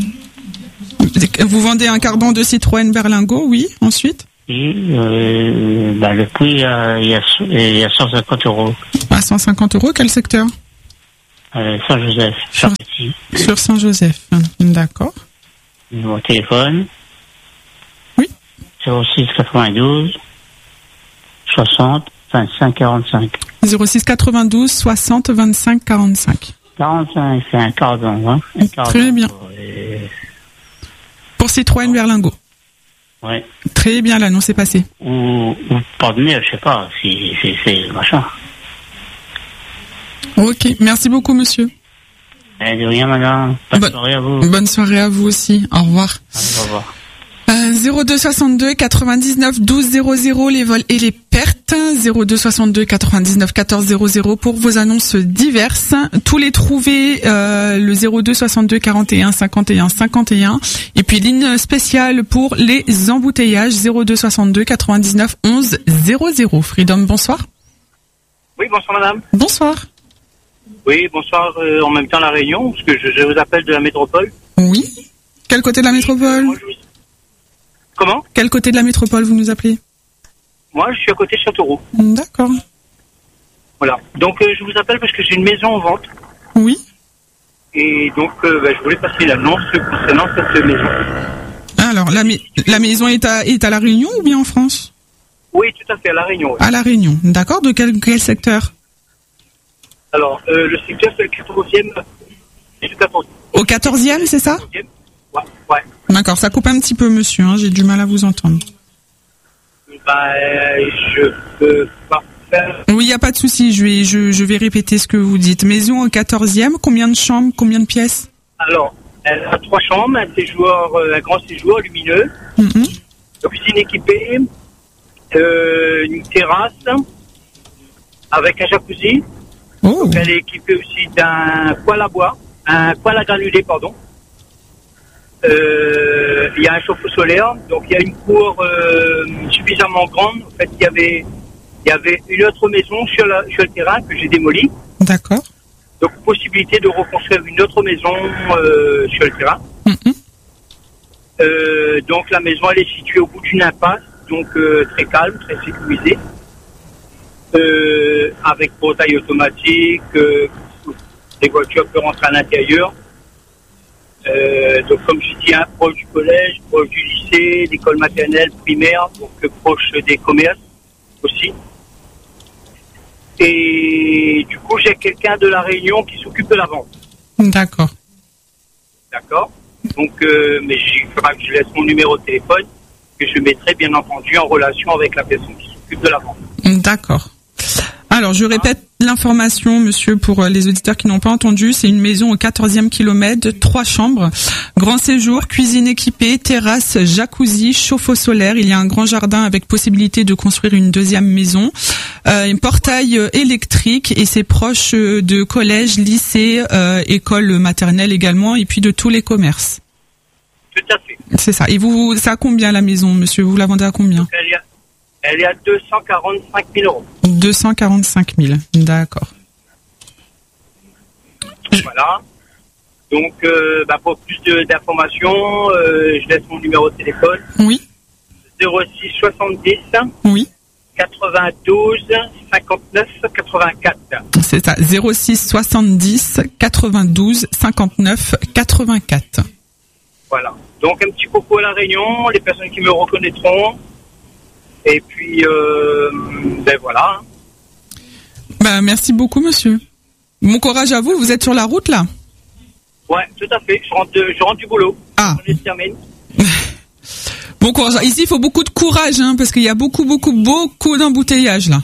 Vous vendez un cordon de Citroën Berlingo, oui. Ensuite? Oui, euh, bah, le prix, euh, il y a, il y a cent cinquante euros. À cent cinquante euros, quel secteur? Euh, Saint-Joseph. Sur, sur Saint-Joseph, d'accord. Mon téléphone. Oui. zéro six quatre-vingt-douze soixante vingt-cinq quarante-cinq. zéro six quatre-vingt-douze soixante vingt-cinq quarante-cinq. quarante-cinq, c'est un cordon, hein. Un cordon. Très bien. Euh... Pour Citroën Berlingo. Oui. Très bien, l'annonce est passée. Ou, ou pardonnez, je sais pas, si c'est, c'est machin. Ok, merci beaucoup, monsieur. Eh, de rien, madame. Bonne Bo- soirée à vous. Bonne soirée à vous aussi. Au revoir. Allez, au revoir. Euh, zéro deux soixante-deux quatre-vingt-dix-neuf douze zéro zéro, les vols et les pertes. zéro deux soixante-deux quatre-vingt-dix-neuf quatorze zéro zéro pour vos annonces diverses. Tous les trouvés, euh, le zéro deux soixante-deux quarante et un cinquante et un cinquante et un. Et puis ligne spéciale pour les embouteillages, zéro deux soixante-deux quatre-vingt-dix-neuf onze zéro zéro. Freedom, bonsoir. Oui, bonsoir madame. Bonsoir. Oui, bonsoir, euh, en même temps la Réunion, parce que je, je vous appelle de la métropole. Oui. Quel côté de la métropole? Moi, je... Comment? Quel côté de la métropole vous nous appelez? Moi, je suis à côté de Châteauroux. D'accord. Voilà. Donc, euh, je vous appelle parce que j'ai une maison en vente. Oui. Et donc, euh, bah, je voulais passer l'annonce concernant cette maison. Alors, la, mi- la maison est à, est à La Réunion ou bien en France? Oui, tout à fait, à La Réunion. Oui. À La Réunion, d'accord. De quel, quel secteur? Alors, euh, le secteur, c'est le quatorzième. Au quatorzième, c'est ça? Ouais, ouais. D'accord, ça coupe un petit peu, monsieur, hein, j'ai du mal à vous entendre. Bah, je peux pas faire... Oui, il n'y a pas de souci, je vais, je, je vais répéter ce que vous dites. Maison au quatorzième, combien de chambres, combien de pièces? Alors, elle a trois chambres, un séjour, un grand séjour lumineux, mm-hmm. une cuisine équipée, euh, une terrasse avec un jacuzzi. Oh. Donc, elle est équipée aussi d'un poêle à bois, un poêle à granulés, pardon. Euh, il y a un chauffe-eau solaire, donc il y a une cour euh, suffisamment grande. En fait, il y avait, il y avait une autre maison sur, la, sur le terrain que j'ai démolie. D'accord. Donc, possibilité de reconstruire une autre maison euh, sur le terrain. Mm-hmm. Euh, donc, la maison, elle est située au bout d'une impasse, donc euh, très calme, très sécurisée. Euh, avec portail automatique, euh, les voitures peuvent rentrer à l'intérieur. Euh, donc comme je dis, hein, proche du collège, proche du lycée, l'école maternelle, primaire, donc euh, proche des commerces aussi. Et du coup, j'ai quelqu'un de La Réunion qui s'occupe de la vente. D'accord. D'accord. Donc, euh, mais il faudra que je laisse mon numéro de téléphone, que je mettrai bien entendu en relation avec la personne qui s'occupe de la vente. D'accord. Alors, je répète, l'information, monsieur, pour les auditeurs qui n'ont pas entendu. C'est une maison au quatorzième kilomètre, trois chambres, grand séjour, cuisine équipée, terrasse, jacuzzi, chauffe-eau solaire. Il y a un grand jardin avec possibilité de construire une deuxième maison, euh, un portail électrique et c'est proche de collège, lycée, euh, école maternelle également et puis de tous les commerces. Tout à fait. C'est ça. Et vous, ça a combien la maison, monsieur? Vous la vendez à combien? Elle est à, elle est à deux cent quarante-cinq mille euros. deux cent quarante-cinq mille, d'accord. Voilà. Donc, euh, bah, pour plus de, d'informations, euh, je laisse mon numéro de téléphone. Oui. zéro six soixante-dix. Oui. quatre-vingt-douze cinquante-neuf quatre-vingt-quatre. C'est ça. zéro six soixante-dix quatre-vingt-douze cinquante-neuf quatre-vingt-quatre. Voilà. Donc un petit coucou à La Réunion, les personnes qui me reconnaîtront. Et puis, euh, ben voilà. Bah, merci beaucoup, monsieur. Bon courage à vous. Vous êtes sur la route, là? Ouais, tout à fait. Je rentre, de, je rentre du boulot. Ah. On se termine. Bon courage. Ici, il faut beaucoup de courage, hein, parce qu'il y a beaucoup, beaucoup, beaucoup d'embouteillages, là.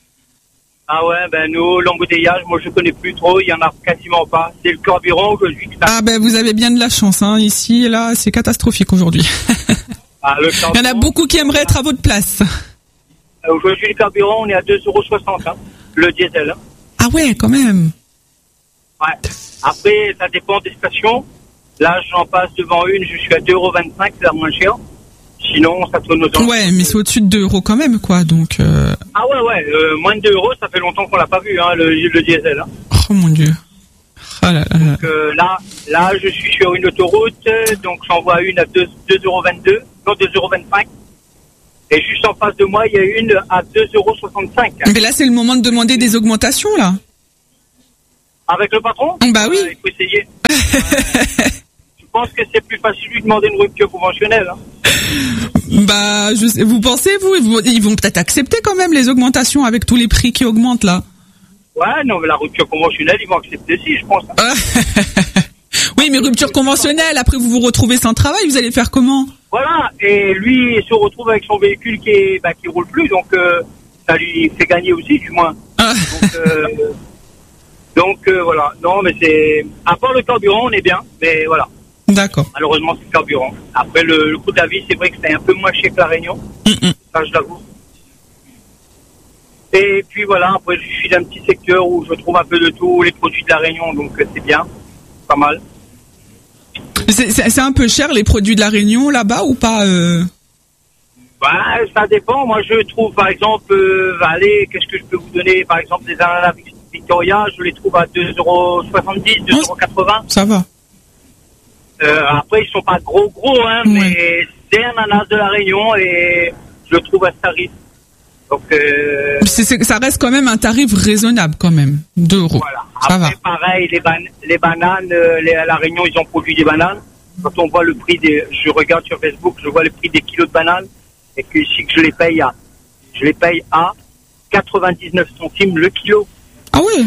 Ah ouais, ben nous, l'embouteillage, moi je connais plus trop, il y en a quasiment pas. C'est le carburant aujourd'hui. Ah ben vous avez bien de la chance, hein. Ici, là, c'est catastrophique aujourd'hui. Ah, le il y en a beaucoup qui aimeraient être à votre place. Aujourd'hui, le carburant, on est à deux euros soixante, hein, le diesel. Hein. Ah ouais, quand même. Ouais. Après, ça dépend des stations. Là, j'en passe devant une, je suis à deux euros vingt-cinq, c'est la moins chère. Sinon, ça tourne aux alentours. Ouais, mais c'est au-dessus de deux euros quand même, quoi, donc... Euh... Ah ouais, ouais, euh, moins de deux euros, ça fait longtemps qu'on l'a pas vu, hein, le, le diesel. Hein. Oh mon Dieu. Oh là là. Donc euh, là, là, je suis sur une autoroute, donc j'en vois une à deux euros vingt-deux, non deux euros vingt-cinq. Et juste en face de moi, il y a une à deux euros soixante-cinq. Mais là, c'est le moment de demander des augmentations, là. Avec le patron? Bah oui. Euh, il faut essayer. euh, je pense que c'est plus facile de lui demander une rupture conventionnelle. Hein. Bah, je sais, vous pensez, vous, ils vont, ils vont peut-être accepter quand même les augmentations avec tous les prix qui augmentent, là. Ouais, non, mais la rupture conventionnelle, ils vont accepter aussi, je pense. Ah. Oui, mais rupture conventionnelle, après vous vous retrouvez sans travail, vous allez faire comment? Voilà, et lui il se retrouve avec son véhicule qui est, bah, qui roule plus, donc euh, ça lui fait gagner aussi, du moins. Ah. Donc, euh, donc euh, voilà, non, mais c'est... À part le carburant, on est bien, mais voilà. D'accord. Malheureusement, c'est le carburant. Après, le, le coût de la vie, c'est vrai que c'est un peu moins cher que La Réunion. Mm-mm. Ça, je l'avoue. Et puis voilà, après, je suis dans un petit secteur où je trouve un peu de tout, les produits de La Réunion, donc euh, c'est bien, pas mal. C'est, c'est, c'est un peu cher, les produits de La Réunion, là-bas, ou pas euh... Bah, ça dépend. Moi, je trouve, par exemple, euh, allez, qu'est-ce que je peux vous donner? Par exemple, des ananas Victoria, je les trouve à deux euros soixante-dix, deux euros quatre-vingts. Ça va. Euh, après, ils sont pas gros gros, hein, Ouais. mais c'est un ananas de La Réunion et je le trouve à ce tarif. Donc, euh, c'est, c'est, ça reste quand même un tarif raisonnable, quand même. deux euros. voilà. Ça Après, va. pareil, les, ban- les bananes, euh, les, à La Réunion, ils ont produit des bananes. Quand on voit le prix des, je regarde sur Facebook, je vois le prix des kilos de bananes et que ici que je les paye à, je les paye à quatre-vingt-dix-neuf centimes le kilo. Ah ouais.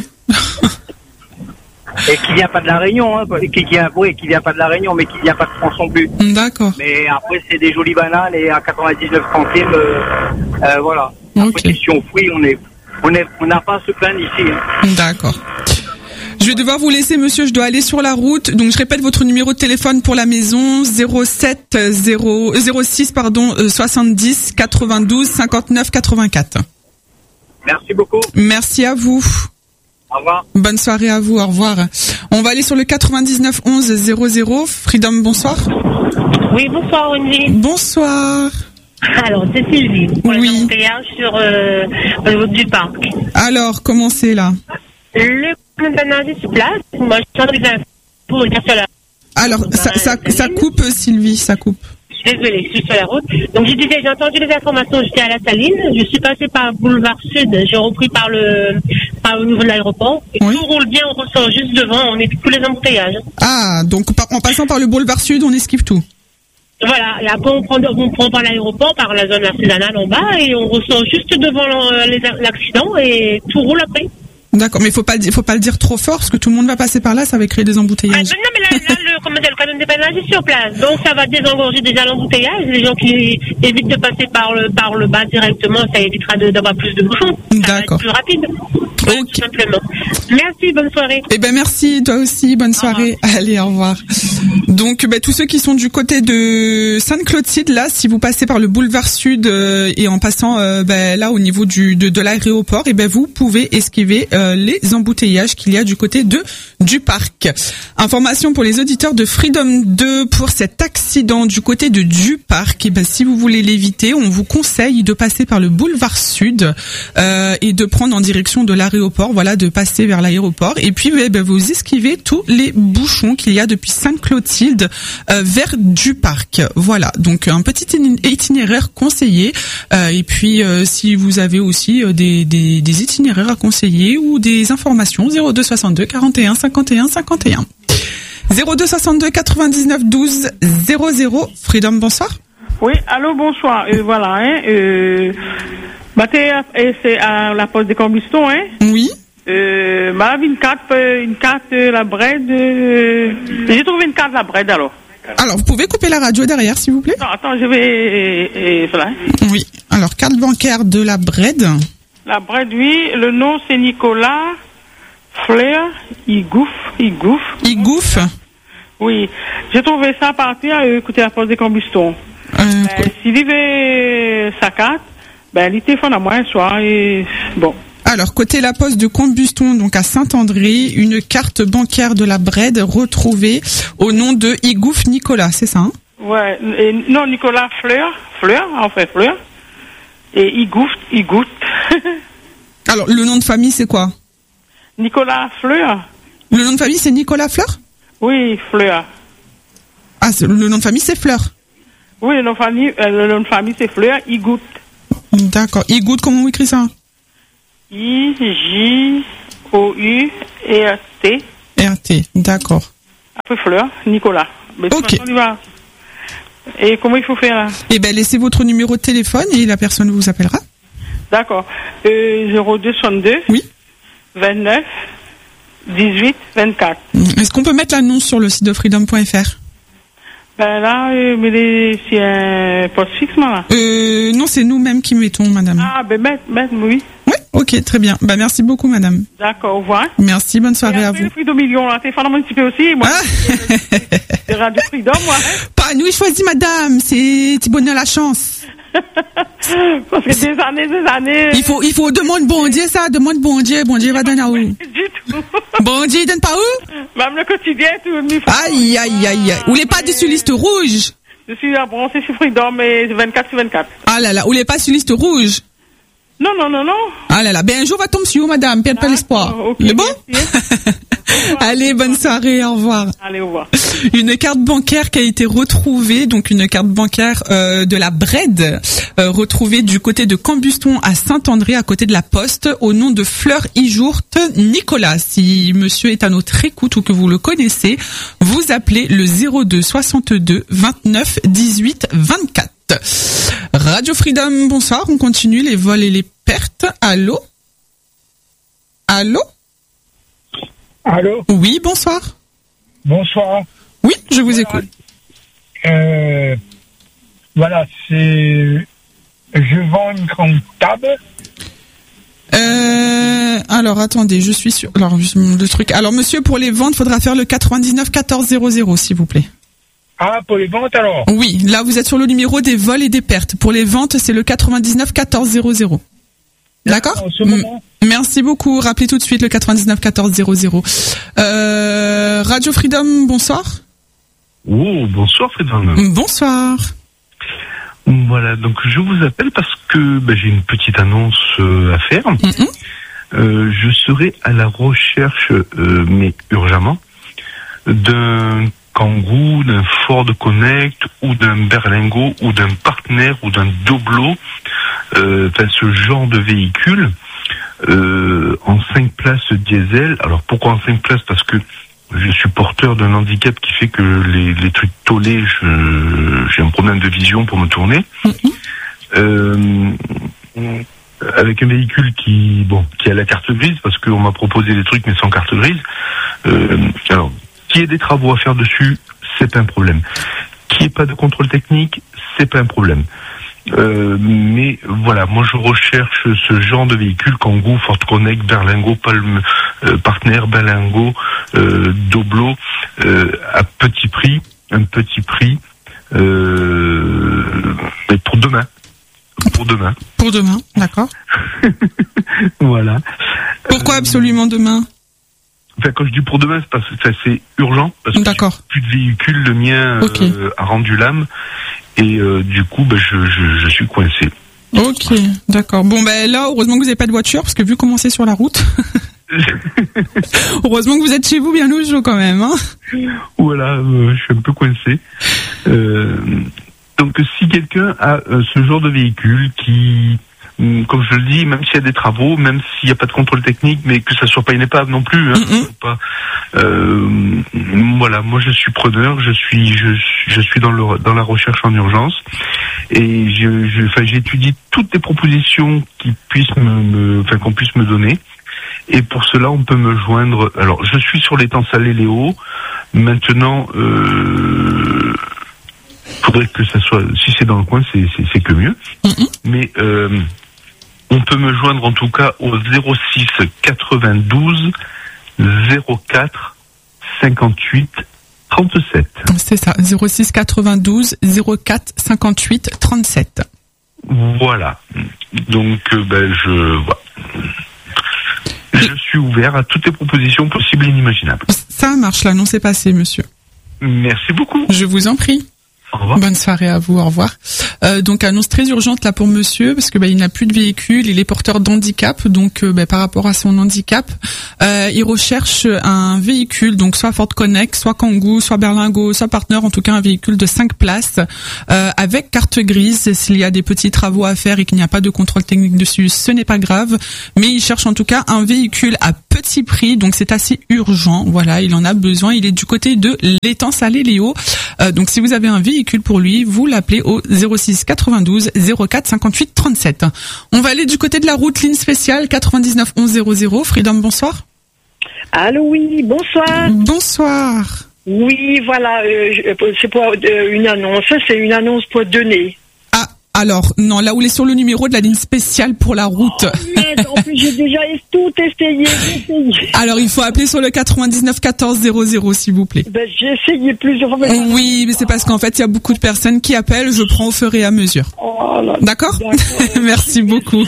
Et qui vient pas de La Réunion, hein, qui vient, oui, qui vient pas de La Réunion, mais qui vient pas de France non plus. D'accord. Mais après, c'est des jolies bananes et à quatre-vingt-dix-neuf centimes, euh, euh, voilà. Après, Ok. question fruits, on est, on est, on n'a pas à se plaindre ici. Hein. D'accord. Je vais devoir vous laisser, monsieur, je dois aller sur la route. Donc, je répète votre numéro de téléphone pour la maison, zéro sept zéro zéro six, pardon, euh, soixante-dix quatre-vingt-douze cinquante-neuf quatre-vingt-quatre. Merci beaucoup. Merci à vous. Au revoir. Bonne soirée à vous, au revoir. On va aller sur le quatre-vingt-dix-neuf onze zéro zéro. Freedom, bonsoir. Oui, bonsoir, Wendy. Bonsoir. Alors, c'est Sylvie. Pour Oui. le péage sur euh, au niveau du parc. Alors, comment c'est là? Le dépannage sur place. Moi, je suis des infos pour dire sur la... Alors, ça, ça, ça coupe, Sylvie, ça coupe. Je suis désolée, je suis sur la route. Donc, je disais, j'ai entendu les informations, j'étais à la Saline. Je suis passée par Boulevard Sud. J'ai repris par le, par au niveau de l'aéroport. Et Oui. tout roule bien, on ressort juste devant, on évite tous les embouteillages. Ah, donc par- en passant par le boulevard Sud, on esquive tout. Voilà, et après on prend, on prend par l'aéroport, par la zone artisanale en bas, et on ressort juste devant l'en- les- l'accident, et tout roule après. D'accord, mais faut pas le dire, faut pas le dire trop fort parce que tout le monde va passer par là, ça va créer des Ah, embouteillages. mais non, mais là, là le, comment dire, le camion de dépannage est sur place, donc ça va désengorger déjà l'embouteillage. Les gens qui évitent de passer par le, par le bas directement, ça évitera de- d'avoir plus de bouchons. Ça va être D'accord. plus rapide. Ouais, tout simplement. Merci, bonne soirée. Eh ben merci, toi aussi, bonne soirée. Ah. Allez, au revoir. Donc, ben, tous ceux qui sont du côté de Sainte-Clotilde, là, si vous passez par le boulevard Sud euh, et en passant euh, ben, là au niveau du de, de l'aéroport, eh ben vous pouvez esquiver euh, les embouteillages qu'il y a du côté de du parc. Information pour les auditeurs de Freedom deux pour cet accident du côté de du parc. Eh ben si vous voulez l'éviter, on vous conseille de passer par le boulevard Sud euh, et de prendre en direction de l'aéroport. Voilà, de passer vers l'aéroport et puis eh ben, vous esquivez tous les bouchons qu'il y a depuis Sainte-Clotilde euh, vers du parc. Voilà, donc un petit itinéraire conseillé euh, et puis euh, si vous avez aussi euh, des, des, des itinéraires à conseiller ou des informations, zéro deux soixante-deux quarante et un cinquante et un cinquante et un. zéro deux soixante-deux quatre-vingt-dix-neuf douze zéro zéro. Freedom, bonsoir. Oui, allô, bonsoir. Euh, voilà, hein, euh, bah, c'est à la poste des combustons, hein. Oui. Euh, bah, une carte, une carte, la Bred. Euh, j'ai trouvé une carte la Bred, alors. Alors, vous pouvez couper la radio derrière, s'il vous plaît? Non, attends, je vais, et, et, voilà. Oui. Alors, carte bancaire de la Bred. La Bred, oui. Le nom, c'est Nicolas Flair. Igouf, Igouf. Igouf. Oui. J'ai trouvé ça à partir, euh, écoutez, à la poste des combustons. Euh, ben, si vivait sa carte, ben, il téléphone à moi un soir et bon. Alors, côté la poste de Combuston, donc à Saint-André, une carte bancaire de la Bred retrouvée au nom de Igouf Nicolas, c'est ça, hein? Ouais, et, non, Nicolas Fleur, Fleur, en fait, Fleur, et Igouf, Igout. Alors, le nom de famille, c'est quoi? Nicolas Fleur. Le nom de famille, c'est Nicolas Fleur? Oui, Fleur. Ah, le nom de famille, c'est Fleur? Oui, le nom de famille, euh, le nom de famille c'est Fleur, Igout. D'accord. Igout, comment on écrit ça? I J O U R T. R T, d'accord. Après Fleur, Nicolas. Mais ok. Façon, va... Et comment il faut faire là? Eh ben, laissez votre numéro de téléphone et la personne vous appellera. D'accord. Euh, zéro deux soixante-deux. Oui. vingt-neuf dix-huit vingt-quatre. Est-ce qu'on peut mettre l'annonce sur le site de freedom point f r? Ben là, euh, mais les, c'est un poste fixe, là. Euh, non, c'est nous-mêmes qui mettons, madame. Ah, ben, mettre, mettre, oui. Oui, ok, très bien. Bah, merci beaucoup, madame. D'accord, au revoir. Merci, bonne soirée à vous. Le Freedom Million, là, téléphone municipal aussi, moi. Ah. C'est Radio Freedom, moi. Hein. Pas nous, choisis, madame. C'est Thibonnet la chance. Parce que des années, des années. Il faut, il faut demander bon Dieu, ça, demande bon Dieu, bon Dieu va donner à où? Du tout. Bon Dieu, il donne pas où? Même le quotidien, tout. Aïe, aïe, aïe, aïe. Ou les pas sur liste rouge? Je suis abroncé sur Freedom, mais vingt-quatre sur vingt-quatre. Ah là là, ou les pas sur liste rouge? Non, non, non, non. Ah là là, ben un jour va tomber sur vous, madame, perdez pas l'espoir. Okay, le bon? Allez, bonne soirée, au revoir. Allez, au revoir. Une carte bancaire qui a été retrouvée, donc une carte bancaire euh, de la Bred, euh, retrouvée du côté de Combuston à Saint-André, à côté de la Poste, au nom de Fleur Ijourte Nicolas. Si monsieur est à notre écoute ou que vous le connaissez, vous appelez le zéro deux soixante-deux vingt-neuf dix-huit vingt-quatre. Radio Freedom, bonsoir, on continue les vols et les pertes. Allô? Allô? Allô? Oui, bonsoir. Bonsoir. Oui, je vous voilà. écoute. Euh, voilà, c'est... Je vends une grande table. Euh, alors, attendez, je suis sur... Alors, le truc... Alors, monsieur, pour les ventes, il faudra faire le quatre-vingt-dix-neuf quatorze zéro zéro, s'il vous plaît. Ah, pour les ventes, alors? Oui, là, vous êtes sur le numéro des vols et des pertes. Pour les ventes, c'est le quatre-vingt-dix-neuf quatorze zéro zéro. D'accord? Merci beaucoup. Rappelez tout de suite le quatre-vingt-dix-neuf quatorze zéro zéro. Euh, Radio Freedom, bonsoir. Oh, bonsoir Freedom. Bonsoir. Voilà, donc je vous appelle parce que ben, j'ai une petite annonce euh, à faire. Mm-hmm. Euh, je serai à la recherche, euh, mais urgemment, d'un Kangoo, d'un Ford Connect ou d'un Berlingo ou d'un partenaire ou d'un Doblo, euh, enfin ce genre de véhicule euh, en cinq places diesel. Alors pourquoi en cinq places? Parce que je suis porteur d'un handicap qui fait que les, les trucs tollés, je, j'ai un problème de vision pour me tourner. Mm-hmm. Euh, avec un véhicule qui, bon, qui a la carte grise, parce qu'on m'a proposé des trucs mais sans carte grise. Euh, alors, qu'il y ait des travaux à faire dessus, c'est pas un problème. Qu'il n'y ait pas de contrôle technique, c'est pas un problème. Euh, mais voilà, moi je recherche ce genre de véhicule, Kangoo, Ford Connect, Berlingo, Palm euh, Partner, Berlingo, euh, Doblo, euh, à petit prix, un petit prix, euh, mais pour demain. Pour demain. Pour demain, d'accord. Voilà. Pourquoi euh, absolument demain? Enfin, quand je dis pour demain, c'est parce que ça, c'est urgent, parce que d'accord. Plus de véhicule, le mien okay. euh, a rendu l'âme, et euh, du coup, bah, je, je, je suis coincé. Ok, d'accord. Bon, ben là, heureusement que vous n'avez pas de voiture, parce que vu comment c'est sur la route, heureusement que vous êtes chez vous bien au chaud quand même. Hein. Voilà, euh, je suis un peu coincé. Euh, donc, si quelqu'un a euh, ce genre de véhicule qui... Comme je le dis, même s'il y a des travaux, même s'il n'y a pas de contrôle technique, mais que ça soit pas une épave non plus, hein, mm-hmm. pas, euh, voilà, moi je suis preneur, je suis, je, je suis dans le, dans la recherche en urgence, et je, je, enfin, j'étudie toutes les propositions qui puissent me, me, enfin, qu'on puisse me donner, et pour cela on peut me joindre. Alors, je suis sur l'étang Salé Léo. Maintenant, euh, faudrait que ça soit, si c'est dans le coin, c'est, c'est, c'est que mieux. Mm-hmm. Mais euh, on peut me joindre en tout cas au zéro six quatre-vingt-douze zéro quatre cinquante-huit trente-sept. C'est ça, zéro six quatre-vingt-douze zéro quatre cinquante-huit trente-sept. Voilà. Donc euh, ben je voilà. Je suis ouvert à toutes les propositions possibles et inimaginables. Ça marche, l'annonce est passée, monsieur. Merci beaucoup. Je vous en prie. Au revoir. Bonne soirée à vous, au revoir. Euh, donc annonce très urgente là pour monsieur, parce que bah, il n'a plus de véhicule, il est porteur d'handicap, donc euh, bah, par rapport à son handicap, euh, il recherche un véhicule, donc soit Ford Connect, soit Kangoo, soit Berlingo, soit Partner, en tout cas un véhicule de cinq places, euh, avec carte grise. S'il y a des petits travaux à faire et qu'il n'y a pas de contrôle technique dessus, ce n'est pas grave, mais il cherche en tout cas un véhicule à petit prix, donc c'est assez urgent, voilà, il en a besoin, il est du côté de l'étang Salé Léo, euh, donc si vous avez un véhicule pour lui, vous l'appelez au zéro six quatre-vingt-douze zéro quatre cinquante-huit trente-sept. On va aller du côté de la route, ligne spéciale quatre-vingt-dix-neuf onze zéro zéro. Freedom, bonsoir. Allô, oui, bonsoir. Bonsoir. Oui, voilà, euh, c'est pour euh, une annonce, c'est une annonce pour donner. Ah, alors, non, là où il est sur le numéro de la ligne spéciale pour la route. Oh, mais en plus, j'ai déjà tout essayé, essayé. Alors, il faut appeler sur le quatre-vingt-dix-neuf quatorze zéro zéro, s'il vous plaît. Ben, j'ai essayé plusieurs fois. Oui, mais c'est parce qu'en fait, il y a beaucoup de personnes qui appellent, je prends au fur et à mesure. Oh là, d'accord, d'accord. Merci beaucoup.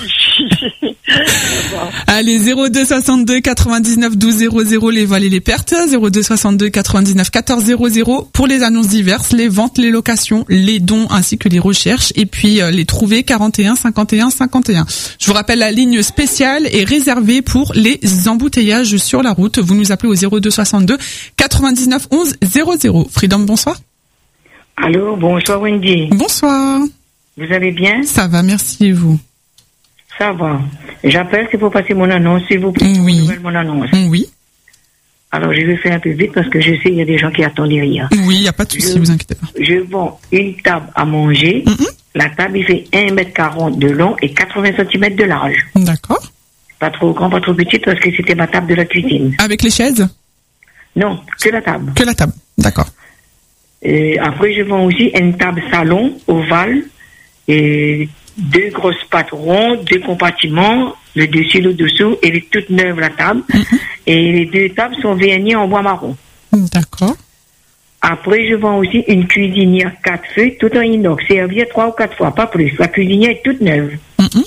Allez, zéro deux soixante-deux quatre-vingt-dix-neuf douze zéro zéro, les vols et les pertes, zéro deux soixante-deux quatre-vingt-dix-neuf quatorze zéro zéro pour les annonces diverses, les ventes, les locations, les dons ainsi que les recherches, et puis euh, les trouver quarante et un cinquante et un cinquante et un. Je vous rappelle, la ligne spéciale est réservée pour les embouteillages sur la route. Vous nous appelez au zéro deux soixante-deux quatre-vingt-dix-neuf onze zéro zéro. Freedom, bonsoir. Allô, bonsoir Wendy. Bonsoir. Vous allez bien? Ça va, merci, et vous? Ça va. J'appelle, c'est pour passer mon annonce, s'il vous plaît. Oui. Mon annonce. Oui. Alors, je vais faire un peu vite parce que je sais qu'il y a des gens qui attendent derrière. Oui, il n'y a pas de souci, je, vous inquiétez pas. Je vends une table à manger. Mm-hmm. La table, il fait un mètre quarante de long et quatre-vingts centimètres de large. D'accord. Pas trop grand, pas trop petite parce que c'était ma table de la cuisine. Avec les chaises? Non, que la table. Que la table, d'accord. Et après, je vends aussi une table salon ovale et deux grosses pattes rondes, deux compartiments, le dessus, le dessous, et elle est toute neuve la table. Mm-hmm. Et les deux tables sont vernies en bois marron. D'accord. Après, je vends aussi une cuisinière quatre feux, tout en inox, servie trois ou quatre fois, pas plus. La cuisinière est toute neuve. Mm-hmm.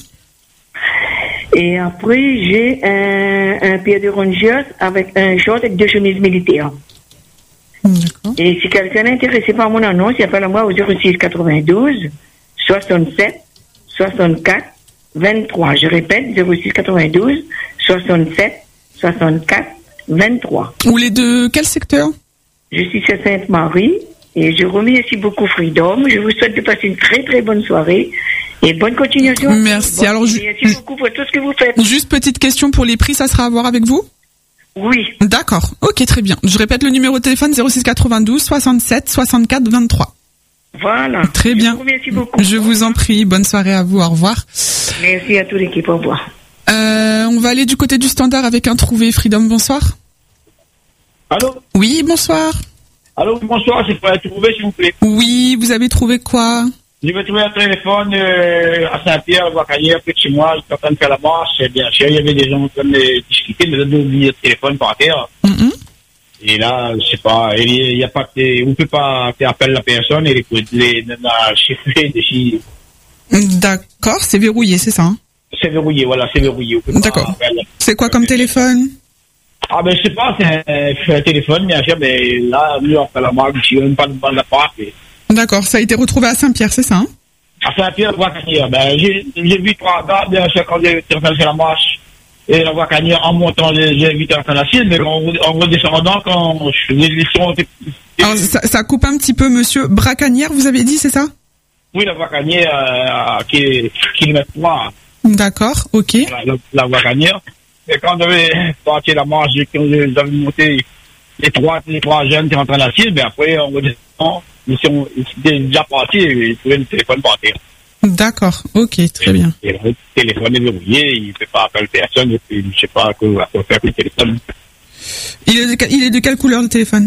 Et après, j'ai un, un pierre de rangers avec un short avec deux chemises militaires. D'accord. Et si quelqu'un est intéressé par mon annonce, il appelle à moi au zéro six quatre-vingt-douze soixante-sept soixante-quatre vingt-trois. Je répète, zéro six quatre-vingt-douze soixante-sept soixante-quatre vingt-trois. Ou les deux, quel secteur? Je suis à Sainte-Marie et je remercie beaucoup Freedom. Je vous souhaite de passer une très très bonne soirée et bonne continuation. Merci. Bon, Alors, merci ju- beaucoup pour tout ce que vous faites. Juste petite question pour les prix, ça sera à voir avec vous? Oui. D'accord. Ok, très bien. Je répète le numéro de téléphone zéro six quatre-vingt-douze soixante-sept soixante-quatre vingt-trois. Voilà. Très bien. Je vous remercie beaucoup. Je vous en prie. Bonne soirée à vous. Au revoir. Merci à toute l'équipe. Au revoir. Euh, on va aller du côté du standard avec un trouvé. Freedom, bonsoir. Allô? Oui, bonsoir. Allô, bonsoir, c'est pour la trouver, s'il vous plaît. Oui, vous avez trouvé quoi? Je me trouvais un téléphone euh, à Saint-Pierre, à Voie-Carrière, près de chez moi. J'étais en train de faire la marche. Et bien sûr, il y avait des gens en train de discuter, mais j'avais oublié le téléphone par terre. Mm-hmm. Et là, je sais pas, il y a pas de, on peut pas faire appel à la personne et les, les, la chiffrer dessus. D'accord, c'est verrouillé, c'est ça, hein? C'est verrouillé, voilà, c'est verrouillé. D'accord. C'est quoi comme téléphone? Ah ben je sais pas, c'est un, c'est un téléphone, bien sûr, mais là, lui, on fait la marque, je n'ai même pas de bande à part. Et... D'accord, ça a été retrouvé à Saint-Pierre, c'est ça, hein? À Saint-Pierre, Voie-Carrière. Ben, j'ai, j'ai vu trois gars, bien sûr, quand j'ai fait la marche, et la Voie-Carrière, en montant, j'ai, j'ai vu faire la cible, mais en, en redescendant, quand je les laissons... Alors, ça, ça coupe un petit peu, monsieur. Bracanière, vous avez dit, c'est ça? Oui, la Voie-Carrière, euh, qui est kilomètre trois. D'accord, ok. La, la, la Voie-Carrière. Et quand j'avais parti la marche, quand j'avais monté les trois, les trois jeunes qui rentrent dans la cible, ben après, on redescend, ils sont, ils étaient déjà partis, et ils trouvaient le téléphone par terre. D'accord, ok, très bien. Et le téléphone est verrouillé, il ne fait pas appeler personne, et puis je ne sais pas à quoi, à quoi faire avec le téléphone. Il est de, il est de quelle couleur le téléphone?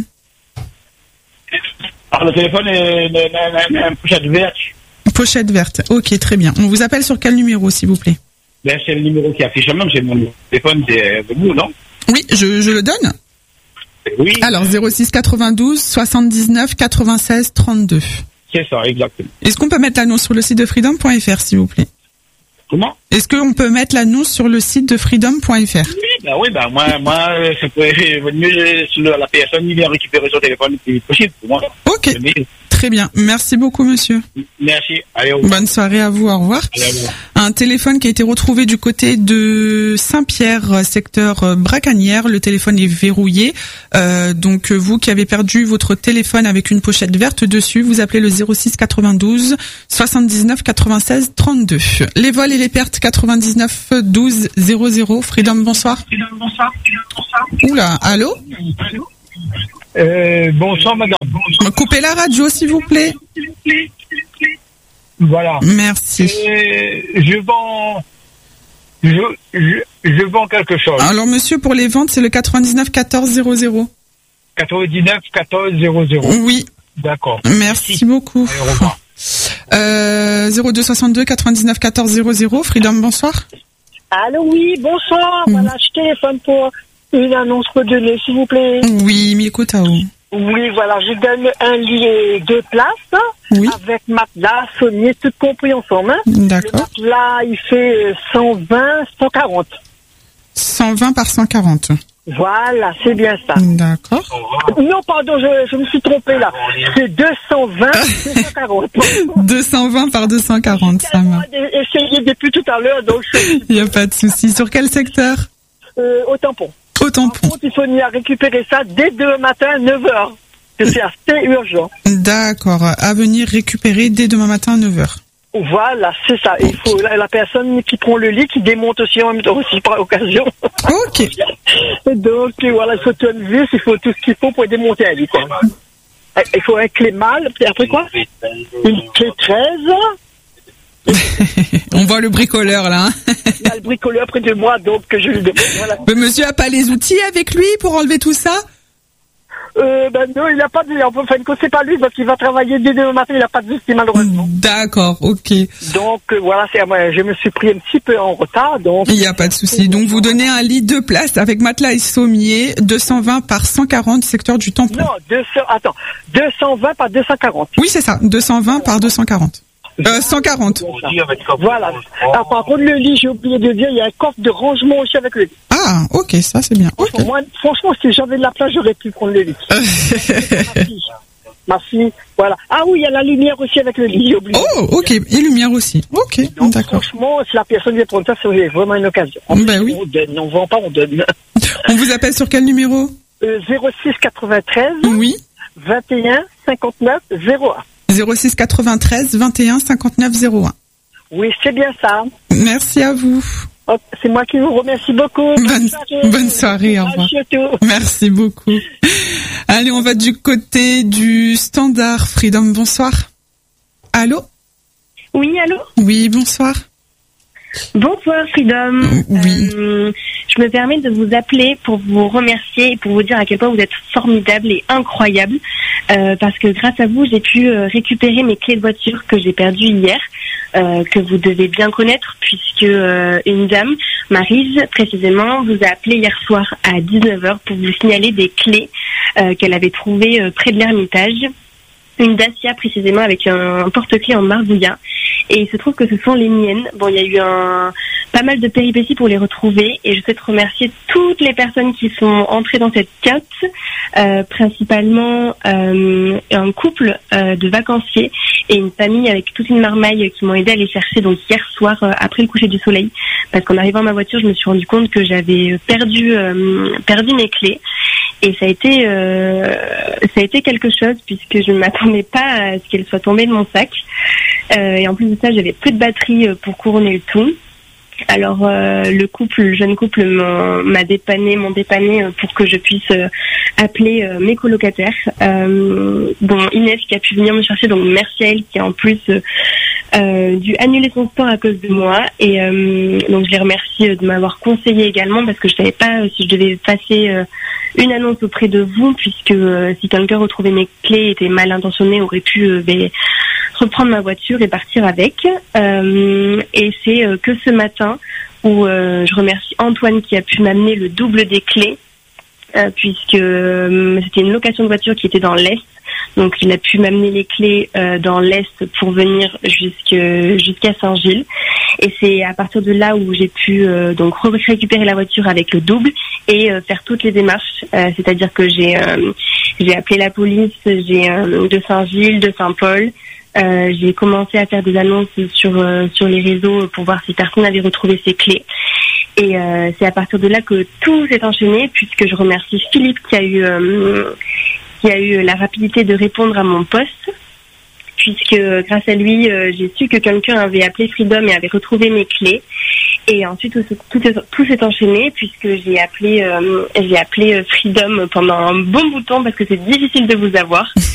Alors, le téléphone est une pochette verte. Pochette verte, ok, très bien. On vous appelle sur quel numéro, s'il vous plaît? Ben, c'est le numéro qui affiche même, c'est mon téléphone, c'est de vous, non? Oui, je, je le donne. Oui. Alors, zéro six quatre-vingt-douze soixante-dix-neuf quatre-vingt-seize trente-deux. C'est ça, exactement. Est-ce qu'on peut mettre l'annonce sur le site de freedom point f r, s'il vous plaît? Comment? Est-ce qu'on peut mettre l'annonce sur le site de freedom point f r? Oui, ben oui, ben moi, moi, ça pourrait être mieux si la personne vient récupérer son téléphone le plus possible pour moi. Ok. Très bien. Merci beaucoup, monsieur. Merci. Allez, au revoir. Bonne soirée à vous. Au revoir. Allez, au revoir. Un téléphone qui a été retrouvé du côté de Saint-Pierre, secteur Bracanière. Le téléphone est verrouillé. Euh, donc, vous qui avez perdu votre téléphone avec une pochette verte dessus, vous appelez le zéro six quatre-vingt-douze soixante-dix-neuf quatre-vingt-seize trente-deux. Les vols et les pertes quatre-vingt-dix-neuf douze zéro zéro. Freedom, bonsoir. Freedom, bonsoir. bonsoir. Oula, allô? Allô? Euh, bonsoir madame. Coupez la radio s'il vous plaît. Voilà. Merci. Euh, je vends, je, je, je vends quelque chose. Alors monsieur, pour les ventes, c'est le quatre-vingt-dix-neuf quatorze zéro zéro. quatre-vingt-dix-neuf quatorze zéro zéro. Oui. D'accord. Merci, Merci beaucoup. Allez, au revoir. Euh, zéro deux soixante-deux quatre-vingt-dix-neuf quatorze zéro zéro. Freedom, bonsoir. Allô, oui, bonsoir. Mmh. Voilà, je téléphone pour une annonce redonnée, s'il vous plaît. Oui, Mikotao. Oui, voilà, je donne un lit et deux places. Oui. Avec matelas, sommier, tout compris ensemble. Hein. D'accord. Le matelas, il fait cent vingt, cent quarante. cent vingt par cent quarante. Voilà, c'est bien ça. D'accord. Non, pardon, je, je me suis trompée là. C'est deux cent vingt, deux cent quarante. deux cent vingt par deux cent quarante, ça va. J'ai essayé depuis tout à l'heure, donc je... Il n'y a pas de souci. Sur quel secteur? euh, Au tampon. Au tampon. Par contre, il faut venir récupérer ça dès demain matin à neuf heures. C'est assez urgent. D'accord. À venir récupérer dès demain matin à neuf heures. Voilà, c'est ça. Il faut la, la personne qui prend le lit, qui démonte aussi en même temps, aussi par occasion. Ok. Donc voilà, il faut tout une vis, il faut tout ce qu'il faut pour démonter un lit, quoi. Il faut un clé mâle, puis après quoi? Une clé treize. On voit le bricoleur là. Hein. Il y a le bricoleur près de moi, donc je lui demande. Voilà. Mais monsieur a pas les outils avec lui pour enlever tout ça? Euh, ben non, il n'a pas de... Enfin, c'est pas lui, parce qu'il va travailler dès demain matin, il n'a pas de outils malheureusement. D'accord, ok. Donc euh, voilà, c'est, moi, je me suis pris un petit peu en retard, donc... Il n'y a pas de souci. Donc vous donnez un lit de place avec matelas et sommier, deux cent vingt par cent quarante, secteur du tampon. Non, deux cents, attends, deux cent vingt par deux cent quarante. Oui, c'est ça, deux cent vingt par deux cent quarante. Euh, cent quarante. Voilà. Alors, par contre, le lit, j'ai oublié de dire, il y a un coffre de rangement aussi avec le lit. Ah, ok, ça c'est bien. Okay. Moi, franchement, si j'avais de la place, j'aurais pu prendre le lit. ma, fille. ma fille, voilà. Ah oui, il y a la lumière aussi avec le lit, j'ai oublié. Oh, ok, et lumière aussi. Ok, donc, d'accord. Franchement, si la personne vient prendre ça, c'est vraiment une occasion. En ben oui. On donne, on vend pas, on donne. On vous appelle sur quel numéro? euh, zéro six quatre-vingt-treize. Oui. vingt et un cinquante-neuf zéro un. zéro six quatre-vingt-treize vingt et un cinquante-neuf zéro un. Oui, c'est bien ça. Merci à vous. Oh, c'est moi qui vous remercie beaucoup. Bonne, bonne soirée. Bonne soirée, au revoir. Merci beaucoup. Allez, on va du côté du standard. Freedom, bonsoir. Allô? Oui, allô? Oui, bonsoir. Bonsoir Freedom. Oui. Euh, je me permets de vous appeler pour vous remercier et pour vous dire à quel point vous êtes formidable et incroyable. euh, parce que grâce à vous, j'ai pu euh, récupérer mes clés de voiture que j'ai perdues hier, euh, que vous devez bien connaître, puisque euh, une dame, Maryse précisément, vous a appelé hier soir à dix-neuf heures pour vous signaler des clés euh, qu'elle avait trouvées euh, près de l'Ermitage. Une Dacia précisément avec un, un porte-clés en margouillat. Et il se trouve que ce sont les miennes. Bon, il y a eu un, pas mal de péripéties pour les retrouver et je souhaite remercier toutes les personnes qui sont entrées dans cette quête, euh, principalement euh, un couple euh, de vacanciers et une famille avec toute une marmaille qui m'ont aidé à les chercher donc hier soir euh, après le coucher du soleil. Parce qu'en arrivant à ma voiture, je me suis rendu compte que j'avais perdu, euh, perdu mes clés. Et ça a été, euh, ça a été quelque chose puisque je ne m'attendais pas à ce qu'elle soit tombée de mon sac. Euh, et en plus de ça, j'avais plus de batterie pour couronner le tout. Alors euh, le couple, le jeune couple m'a, m'a dépanné, m'ont dépanné pour que je puisse euh, appeler euh, mes colocataires. Euh, dont Inès qui a pu venir me chercher, donc merci à elle qui a en plus euh, euh, dû annuler son sport à cause de moi. Et euh, donc je les remercie de m'avoir conseillé également parce que je savais pas si je devais passer euh, une annonce auprès de vous puisque euh, si quelqu'un retrouvait mes clés était mal intentionné aurait pu euh, ben, reprendre ma voiture et partir avec. Euh, et c'est euh, que ce matin où euh, je remercie Antoine qui a pu m'amener le double des clés euh, puisque euh, c'était une location de voiture qui était dans l'Est. Donc il a pu m'amener les clés euh, dans l'Est pour venir jusque, jusqu'à Saint-Gilles. Et c'est à partir de là où j'ai pu euh, donc récupérer la voiture avec le double et euh, faire toutes les démarches. Euh, c'est-à-dire que j'ai, euh, j'ai appelé la police j'ai, euh, de Saint-Gilles, de Saint-Paul. Euh, j'ai commencé à faire des annonces sur euh, sur les réseaux pour voir si personne avait retrouvé ses clés. Et euh, c'est à partir de là que tout s'est enchaîné, puisque je remercie Philippe qui a eu euh, qui a eu la rapidité de répondre à mon poste, puisque grâce à lui, euh, j'ai su que quelqu'un avait appelé Freedom et avait retrouvé mes clés. Et ensuite tout, tout, tout s'est enchaîné puisque j'ai appelé euh, j'ai appelé Freedom pendant un bon bout de temps parce que c'est difficile de vous avoir.